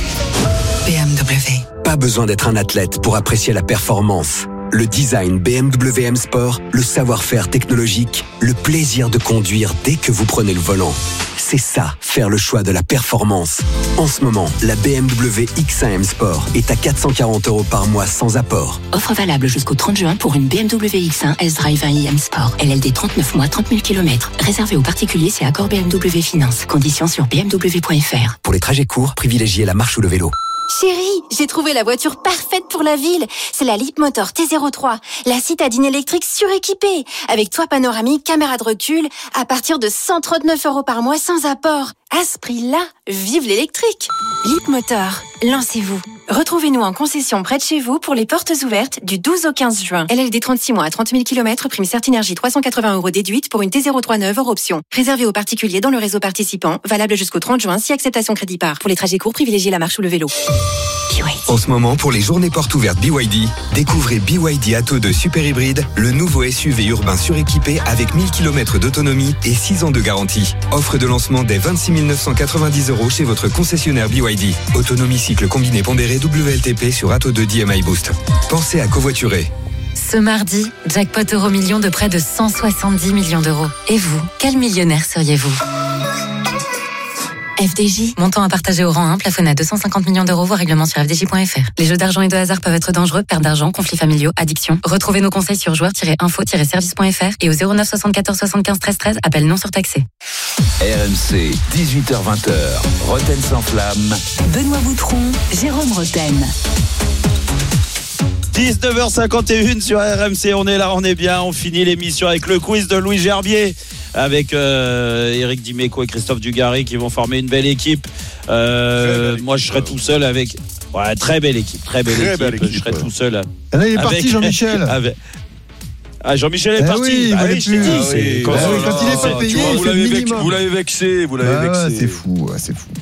[SPEAKER 18] BMW.
[SPEAKER 20] Pas besoin d'être un athlète pour apprécier la performance. Le design BMW M Sport, le savoir-faire technologique, le plaisir de conduire dès que vous prenez le volant. C'est ça, faire le choix de la performance. En ce moment, la BMW X1 M Sport est à 440 € par mois sans apport.
[SPEAKER 12] Offre valable jusqu'au 30 juin pour une BMW X1 S-Drive 1i M Sport. LLD 39 mois, 30 000 km. Réservé aux particuliers, c'est accord BMW Finance. Conditions sur bmw.fr.
[SPEAKER 20] Pour les trajets courts, privilégiez la marche ou le vélo.
[SPEAKER 12] Chérie, j'ai trouvé la voiture parfaite pour la ville. C'est la Leapmotor T03, la citadine électrique suréquipée, avec toit panoramique, caméra de recul, à partir de 139 € par mois sans apport. À ce prix-là, vive l'électrique. Leapmotor, lancez-vous. Retrouvez-nous en concession près de chez vous pour les portes ouvertes du 12 au 15 juin. LLD 36 mois à 30 000 km, prime Certinergie 380 € déduite pour une T03 neuve hors option. Réservé aux particuliers dans le réseau participant, valable jusqu'au 30 juin si acceptation crédit par. Pour les trajets courts, privilégiez la marche ou le vélo.
[SPEAKER 20] En ce moment, pour les journées portes ouvertes BYD, découvrez BYD Atto 2 Super Hybride, le nouveau SUV urbain suréquipé avec 1000 km d'autonomie et 6 ans de garantie. Offre de lancement dès 26 990 € chez votre concessionnaire BYD. Autonomie cycle combiné pondéré
[SPEAKER 15] et WLTP sur Atto 2 DMI Boost. Pensez à covoiturer.
[SPEAKER 16] Ce mardi, jackpot euro-million de près de 170 millions d'euros. Et vous, quel millionnaire seriez-vous ? FDJ. Montant à partager au rang 1, plafonné à 250 millions d'euros, voire règlement sur fdj.fr. Les jeux d'argent et de hasard peuvent être dangereux, perte d'argent, conflits familiaux, addiction. Retrouvez nos conseils sur joueurs-info-service.fr et au 09 74 75 13 13, appel non surtaxé.
[SPEAKER 7] RMC, 18h-20h, Roten sans flamme.
[SPEAKER 12] Benoît Boutron, Jérôme Roten.
[SPEAKER 3] 19h51 sur RMC, on est là, on est bien, on finit l'émission avec le quiz de Louis Gerbier, avec Éric Dimeco et Christophe Dugarry qui vont former une belle équipe. Moi je serai tout seul avec... Ouais, très belle équipe. Je serai tout seul.
[SPEAKER 2] Là il est parti Jean-Michel.
[SPEAKER 3] Ah, Jean-Michel est parti.
[SPEAKER 2] Oui,
[SPEAKER 3] je t'ai dit.
[SPEAKER 2] Quand il est pas payé,
[SPEAKER 1] vous l'avez vexé.
[SPEAKER 2] C'est fou.